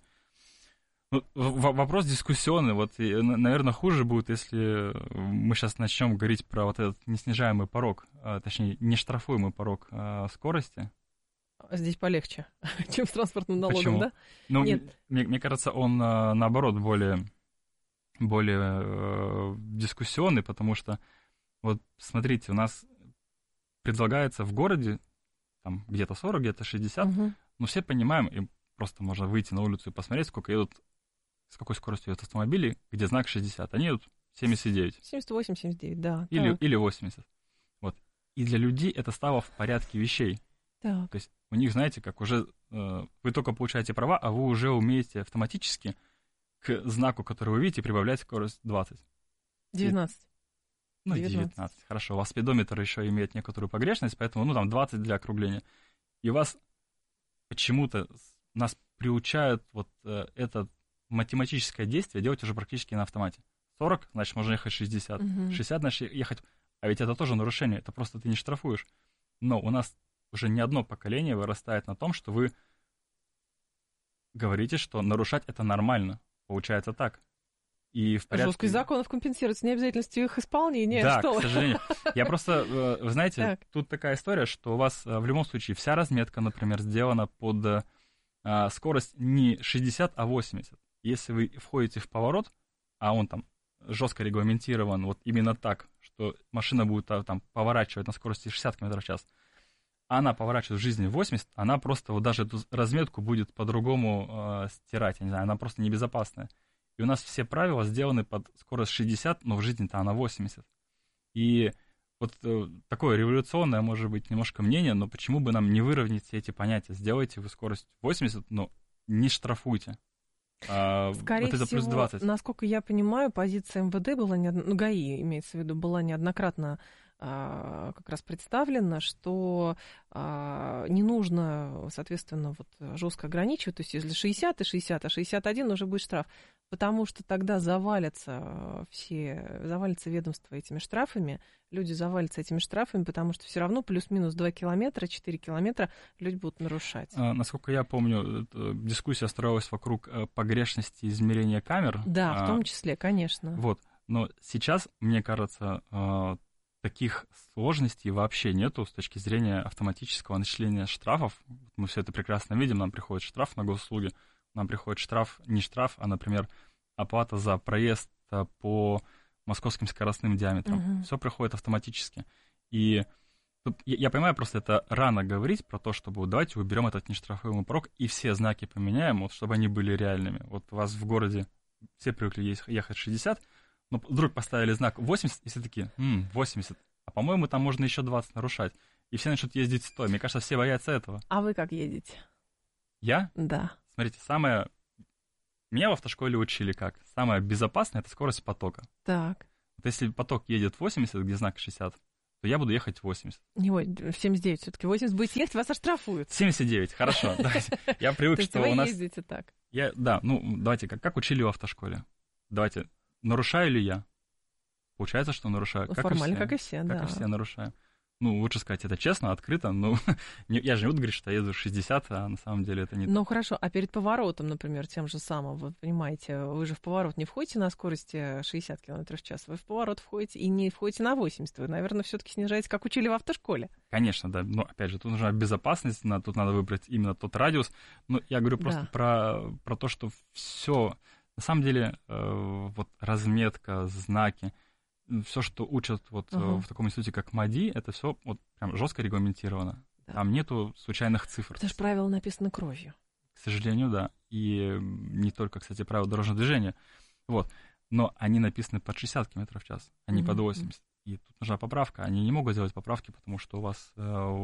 Ну, в- вопрос дискуссионный. Вот, и, н- наверное, хуже будет, если мы сейчас начнем говорить про вот этот неснижаемый порог, а, точнее, нештрафуемый порог а, скорости. Здесь полегче, чем с транспортным налогом, Почему? да? Ну, Нет. Мне, мне кажется, он, а, наоборот, более, более э, дискуссионный, потому что, вот, смотрите, у нас предлагается в городе там где-то сорок, где-то шестьдесят, Мгм. но все понимаем, и просто можно выйти на улицу и посмотреть, сколько едут, с какой скоростью едут автомобили, где знак шестьдесят. Они едут семьдесят девять семьдесят восемь семьдесят девять, да. или, Так, или восемьдесят. Вот. И для людей это стало в порядке вещей. так. То есть у них, знаете, как уже э, вы только получаете права, а вы уже умеете автоматически к знаку, который вы видите, прибавлять скорость двадцать. девятнадцать. Ну, девятнадцать. девятнадцать. Хорошо, у вас спидометр еще имеет некоторую погрешность, поэтому, ну, там, двадцать для округления. И у вас почему-то с- нас приучают вот э, это математическое действие делать уже практически на автомате. сорок, значит, можно ехать шестьдесят. Мгм. шестьдесят, значит, ехать... А ведь это тоже нарушение, это просто ты не штрафуешь. Но у нас уже не одно поколение вырастает на том, что вы говорите, что нарушать это нормально. Получается так. И в порядке... Жесткость законов компенсируется необязательностью их исполнения. Да, что к вы. сожалению. Я просто, э, вы знаете, Так. тут такая история, что у вас э, в любом случае вся разметка, например, сделана под э, а, скорость не шестьдесят, а восемьдесят. Если вы входите в поворот, а он там жестко регламентирован вот именно так, что машина будет а, там поворачивать на скорости шестьдесят километров в час, а она поворачивает в жизни восемьдесят, она просто вот даже эту разметку будет по-другому э, стирать, я не знаю, она просто небезопасная. И у нас все правила сделаны под скорость шестьдесят, но в жизни-то она восемьдесят. И вот э, такое революционное, может быть, немножко мнение, но почему бы нам не выровнять все эти понятия? Сделайте вы скорость восемьдесят, но не штрафуйте. А, Скорее вот это плюс всего, двадцать. насколько я понимаю, позиция МВД была, неодно... ну, ГАИ, имеется в виду, была неоднократно а, как раз представлена, что а, не нужно, соответственно, вот, жестко ограничивать, то есть если шестьдесят и шестьдесят, а шестьдесят один уже будет штраф, потому что тогда завалятся все, завалится ведомство этими штрафами, люди завалятся этими штрафами, потому что все равно плюс-минус два километра, четыре километра люди будут нарушать. А, насколько я помню, э, дискуссия строилась вокруг э, погрешности измерения камер. Да, в А, том числе, конечно. Вот. Но сейчас, мне кажется, э, таких сложностей вообще нету с точки зрения автоматического начисления штрафов. Мы все это прекрасно видим, нам приходит штраф на госуслуги, нам приходит штраф, не штраф, а, например, оплата за проезд по московским скоростным диаметрам. Uh-huh. Все приходит автоматически. И тут, я, я понимаю, просто это рано говорить про то, чтобы вот, давайте уберем этот нештрафуемый порог и все знаки поменяем, вот, чтобы они были реальными. Вот у вас в городе все привыкли ехать шестьдесят, но вдруг поставили знак восемьдесят, и все такие, м-м, восемьдесят, а по-моему, там можно еще двадцать нарушать. И все начнут ездить сто. Мне кажется, все боятся этого. А вы как едете? Я? Да. Смотрите, самое... Меня в автошколе учили как? Самое безопасное — это скорость потока. Так. Вот если поток едет восемьдесят, где знак шестьдесят, то я буду ехать восемьдесят. Не, ой, семьдесят девять все-таки. восемьдесят будете ехать, вас оштрафуют. семьдесят девять, хорошо. Я привык, что у нас... вы ездите так? Да, ну, давайте, как учили в автошколе? Давайте, нарушаю ли я? Получается, что нарушаю. Формально, как и все, да. Как и все нарушаю. Ну, лучше сказать это честно, открыто. Ну, я же не буду говорить, что я еду шестьдесят, а на самом деле это не так. Ну, хорошо, а перед поворотом, например, тем же самым, вы понимаете, вы же в поворот не входите на скорости шестьдесят километров в час, вы в поворот входите и не входите на восемьдесят. Вы, наверное, все-таки снижаете, как учили в автошколе. Конечно, да. Но, опять же, тут нужна безопасность, тут надо выбрать именно тот радиус. Но я говорю просто да. про, про то, что все... На самом деле, э, вот разметка, знаки, все, что учат вот uh-huh. в таком институте, как МАДИ, это все вот прям жестко регламентировано. Да. Там нету случайных цифр. Потому что правила написаны кровью. К сожалению, да. И не только, кстати, правила дорожного движения. Вот. Но они написаны под шестьдесят километров в час, а не uh-huh. под восемьдесят. И тут нужна поправка. Они не могут делать поправки, потому что у вас,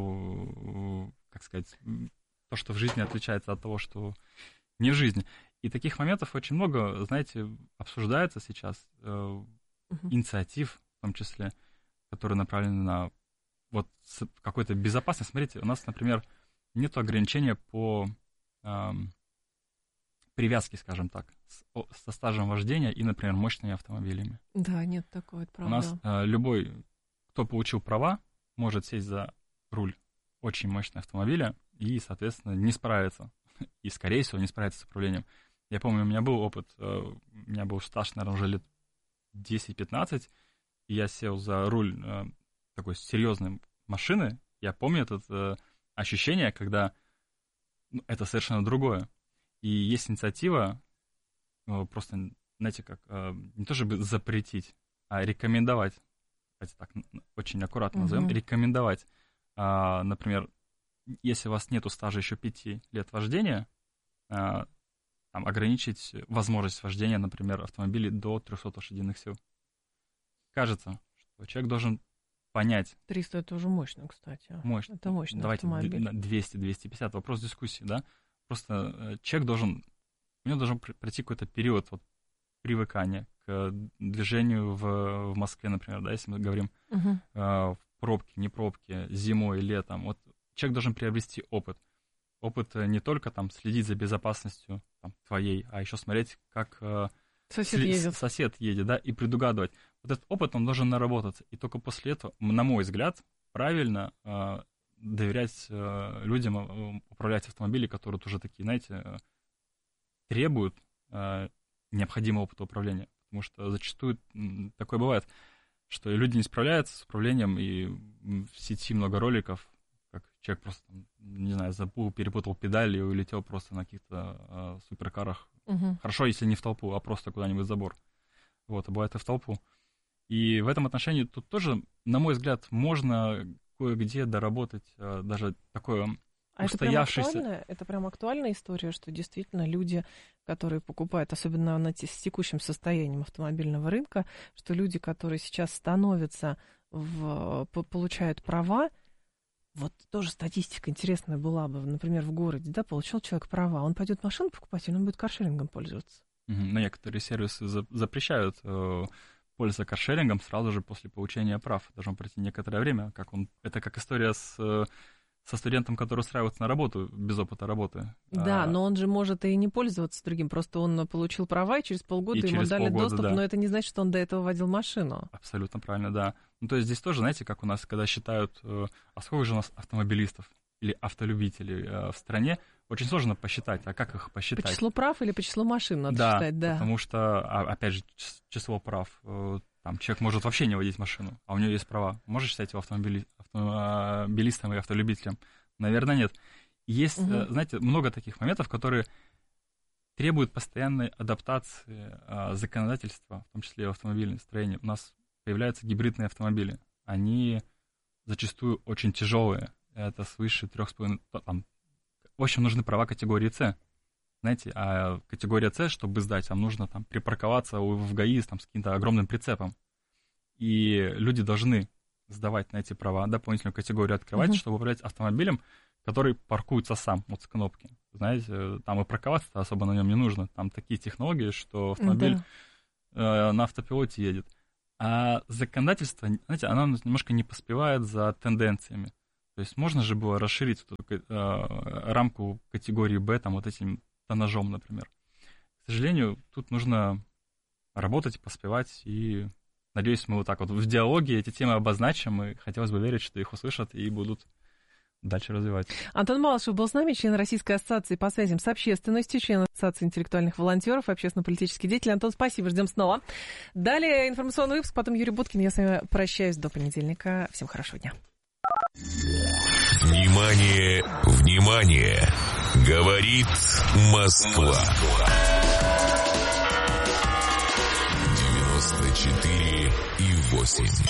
э, как сказать, то, что в жизни отличается от того, что не в жизни. И таких моментов очень много, знаете, обсуждается сейчас. Э, Uh-huh. инициатив, в том числе, которые направлены на вот какой-то безопасность. Смотрите, у нас, например, нет ограничения по э, привязке, скажем так, с, о, со стажем вождения и, например, мощными автомобилями. Да, нет такого, это правда. У нас э, любой, кто получил права, может сесть за руль очень мощного автомобиля и, соответственно, не справиться. И, скорее всего, не справиться с управлением. Я помню, у меня был опыт, э, у меня был стаж, наверное, уже лет десять-пятнадцать, и я сел за руль э, такой серьезной машины. Я помню это э, ощущение, когда ну, это совершенно другое. И есть инициатива э, просто, знаете, как э, не то чтобы запретить, а рекомендовать, давайте так очень аккуратно назовем, uh-huh. рекомендовать, э, например, если у вас нету стажа еще пяти лет вождения, э, там, ограничить возможность вождения, например, автомобилей до триста лошадиных сил. Кажется, что человек должен понять... триста это уже мощно, кстати. Мощно. Это мощный Давайте автомобиль. двести-двести пятьдесят. Вопрос дискуссии, да? Просто человек должен... У него должен пройти какой-то период вот, привыкания к движению в, в Москве, например, да, если мы говорим uh-huh. э, в пробке, не пробке, зимой, летом. Вот человек должен приобрести опыт. Опыт не только там следить за безопасностью там, твоей, а еще смотреть, как э, сосед, сли- едет. сосед едет, да, и предугадывать. Вот этот опыт, он должен наработаться. И только после этого, на мой взгляд, правильно э, доверять э, людям э, управлять автомобилем, которые уже такие, знаете, э, требуют э, необходимого опыта управления. Потому что зачастую э, такое бывает, что люди не справляются с управлением, и в сети много роликов, как человек просто, не знаю, забыл, перепутал педали и улетел просто на каких-то э, суперкарах. Угу. Хорошо, если не в толпу, а просто куда-нибудь в забор. Вот, а бывает и в толпу. И в этом отношении тут тоже, на мой взгляд, можно кое-где доработать э, даже такое а устоявшееся... Это прям актуальная, это прям актуальная история, что действительно люди, которые покупают, особенно на те, с текущим состоянием автомобильного рынка, что люди, которые сейчас становятся, в, получают права, вот тоже статистика интересная была бы, например, в городе, да, получил человек права, он пойдет машину покупать, или он будет каршерингом пользоваться? Угу. Но некоторые сервисы за, запрещают э, пользоваться каршерингом сразу же после получения прав. Должно пройти некоторое время. Как он, это как история с, э, со студентом, который устраивается на работу без опыта работы. Да, а, но он же может и не пользоваться другим, просто он получил права, и через полгода и ему через дали полгода, доступ, да. но это не значит, что он до этого водил машину. Абсолютно правильно, да. Ну, то есть здесь тоже, знаете, как у нас, когда считают, э, а сколько же у нас автомобилистов? или автолюбителей в стране, очень сложно посчитать. А как их посчитать? По числу прав или по числу машин надо да, считать? Да, потому что, опять же, число прав. Там человек может вообще не водить машину, а у него есть права. Можешь считать его автомобили... автомобилистом и автолюбителем? Наверное, нет. Есть, угу. знаете, много таких моментов, которые требуют постоянной адаптации законодательства, в том числе и в автомобильном строении. У нас появляются гибридные автомобили. Они зачастую очень тяжелые. Это свыше трех с половиной... Там, в общем, нужны права категории С. Знаете, а категория С, чтобы сдать, вам нужно там припарковаться в ГАИ там, с каким-то огромным прицепом. И люди должны сдавать на эти права, дополнительную категорию открывать, uh-huh. чтобы управлять автомобилем, который паркуется сам, вот с кнопки. Знаете, там и парковаться-то особо на нем не нужно. Там такие технологии, что автомобиль да. э, на автопилоте едет. А законодательство, знаете, оно немножко не поспевает за тенденциями. То есть можно же было расширить эту, э, рамку категории Б там, вот этим тоннажом, например. К сожалению, тут нужно работать, поспевать, и надеюсь, мы вот так вот в диалоге эти темы обозначим, и хотелось бы верить, что их услышат и будут дальше развивать. Антон Малышев был с нами, член Российской ассоциации по связям с общественностью, член Ассоциации интеллектуальных волонтеров, общественно-политический деятель. Антон, спасибо, ждем снова. Далее информационный выпуск, потом Юрий Буткин. Я с вами прощаюсь до понедельника. Всем хорошего дня. Внимание, внимание! Говорит Москва. девяносто четыре и восемь.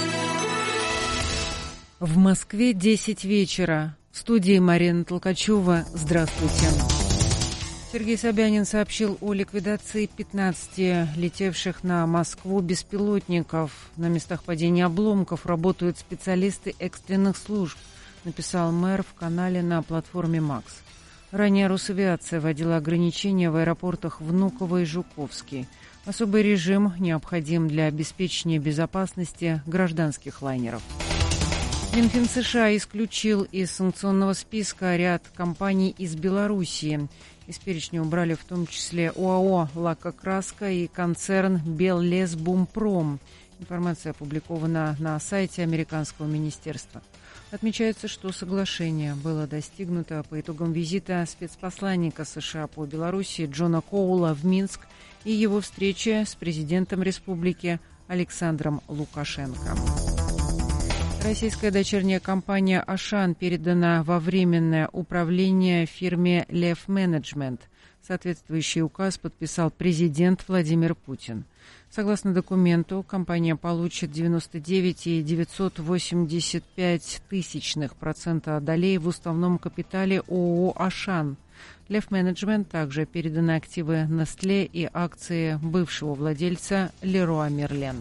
В Москве десять вечера. В студии Марина Толкачева. Здравствуйте. Сергей Собянин сообщил о ликвидации пятнадцати летевших на Москву беспилотников. На местах падения обломков работают специалисты экстренных служб, написал мэр в канале на платформе «Макс». Ранее Росавиация вводила ограничения в аэропортах Внуково и Жуковский. Особый режим необходим для обеспечения безопасности гражданских лайнеров. Минфин США исключил из санкционного списка ряд компаний из Белоруссии. Из перечня убрали в том числе ОАО «Лакокраска» и концерн «Беллесбумпром». Информация опубликована на сайте американского министерства. Отмечается, что соглашение было достигнуто по итогам визита спецпосланника США по Белоруссии Джона Коула в Минск и его встречи с президентом республики Александром Лукашенко. Российская дочерняя компания «Ашан» передана во временное управление фирме «Лев Менеджмент». Соответствующий указ подписал президент Владимир Путин. Согласно документу, компания получит девяносто девять целых девятьсот восемьдесят пять тысячных процента долей в уставном капитале ООО «Ашан». «Лев Менеджмент» также переданы активы «Нестле» и акции бывшего владельца Леруа Мерлен.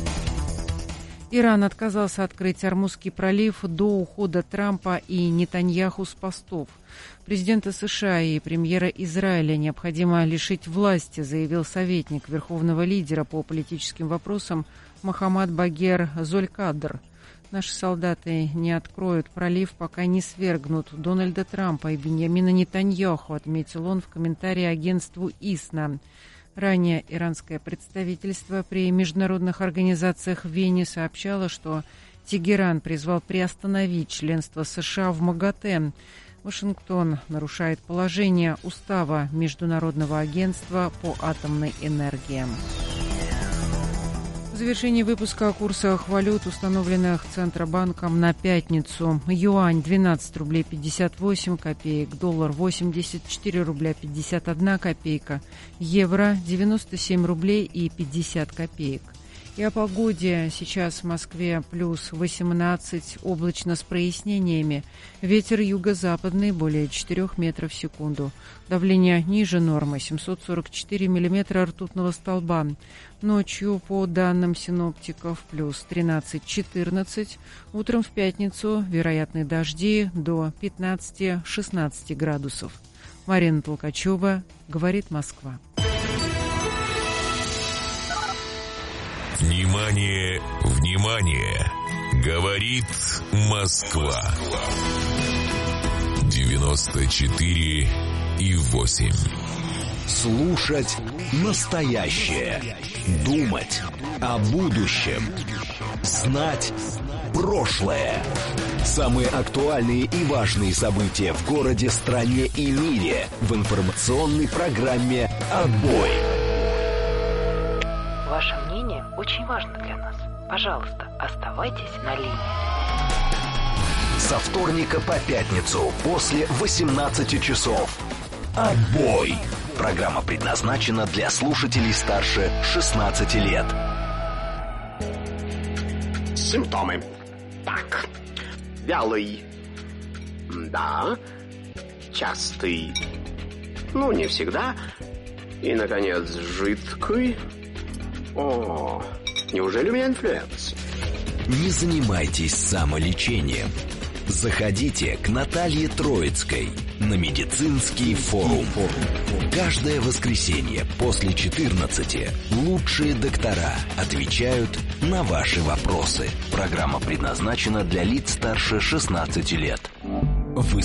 Иран отказался открыть Ормузский пролив до ухода Трампа и Нетаньяху с постов. Президента США и премьера Израиля необходимо лишить власти, заявил советник верховного лидера по политическим вопросам Мохаммад Багер Золькадр. Наши солдаты не откроют пролив, пока не свергнут Дональда Трампа и Биньямина Нетаньяху, отметил он в комментарии агентству ИСНА. Ранее иранское представительство при международных организациях в Вене сообщало, что Тегеран призвал приостановить членство США в МАГАТЭ. Вашингтон нарушает положение устава Международного агентства по атомной энергии. В завершении выпуска о курсах валют, установленных Центробанком на пятницу. Юань двенадцать рублей пятьдесят восемь копеек, доллар восемьдесят четыре рубля пятьдесят одна копейка, евро девяносто семь рублей и пятьдесят копеек. И о погоде. Сейчас в Москве плюс восемнадцать, облачно с прояснениями. Ветер юго-западный более четырёх метров в секунду. Давление ниже нормы семьсот сорок четыре миллиметра ртутного столба. Ночью, по данным синоптиков, плюс тринадцать-четырнадцать. Утром в пятницу вероятны дожди до пятнадцать-шестнадцать градусов. Марина Толкачева, говорит Москва. Внимание, внимание! Говорит Москва. девяносто четыре и восемь. Слушать настоящее. Думать о будущем. Знать прошлое. Самые актуальные и важные события в городе, стране и мире в информационной программе «Отбой». Ваше мнение очень важно для нас. Пожалуйста, оставайтесь на линии. Со вторника по пятницу после восемнадцати часов. «Отбой». Программа предназначена для слушателей старше шестнадцати лет. Симптомы. Так. Вялый. Да. Частый. Ну, не всегда. И, наконец, жидкий. О, неужели у меня инфлюенс? Не занимайтесь самолечением. Заходите к Наталье Троицкой на медицинский форум. Каждое воскресенье после четырнадцати лучшие доктора отвечают на ваши вопросы. Программа предназначена для лиц старше шестнадцати лет. Вы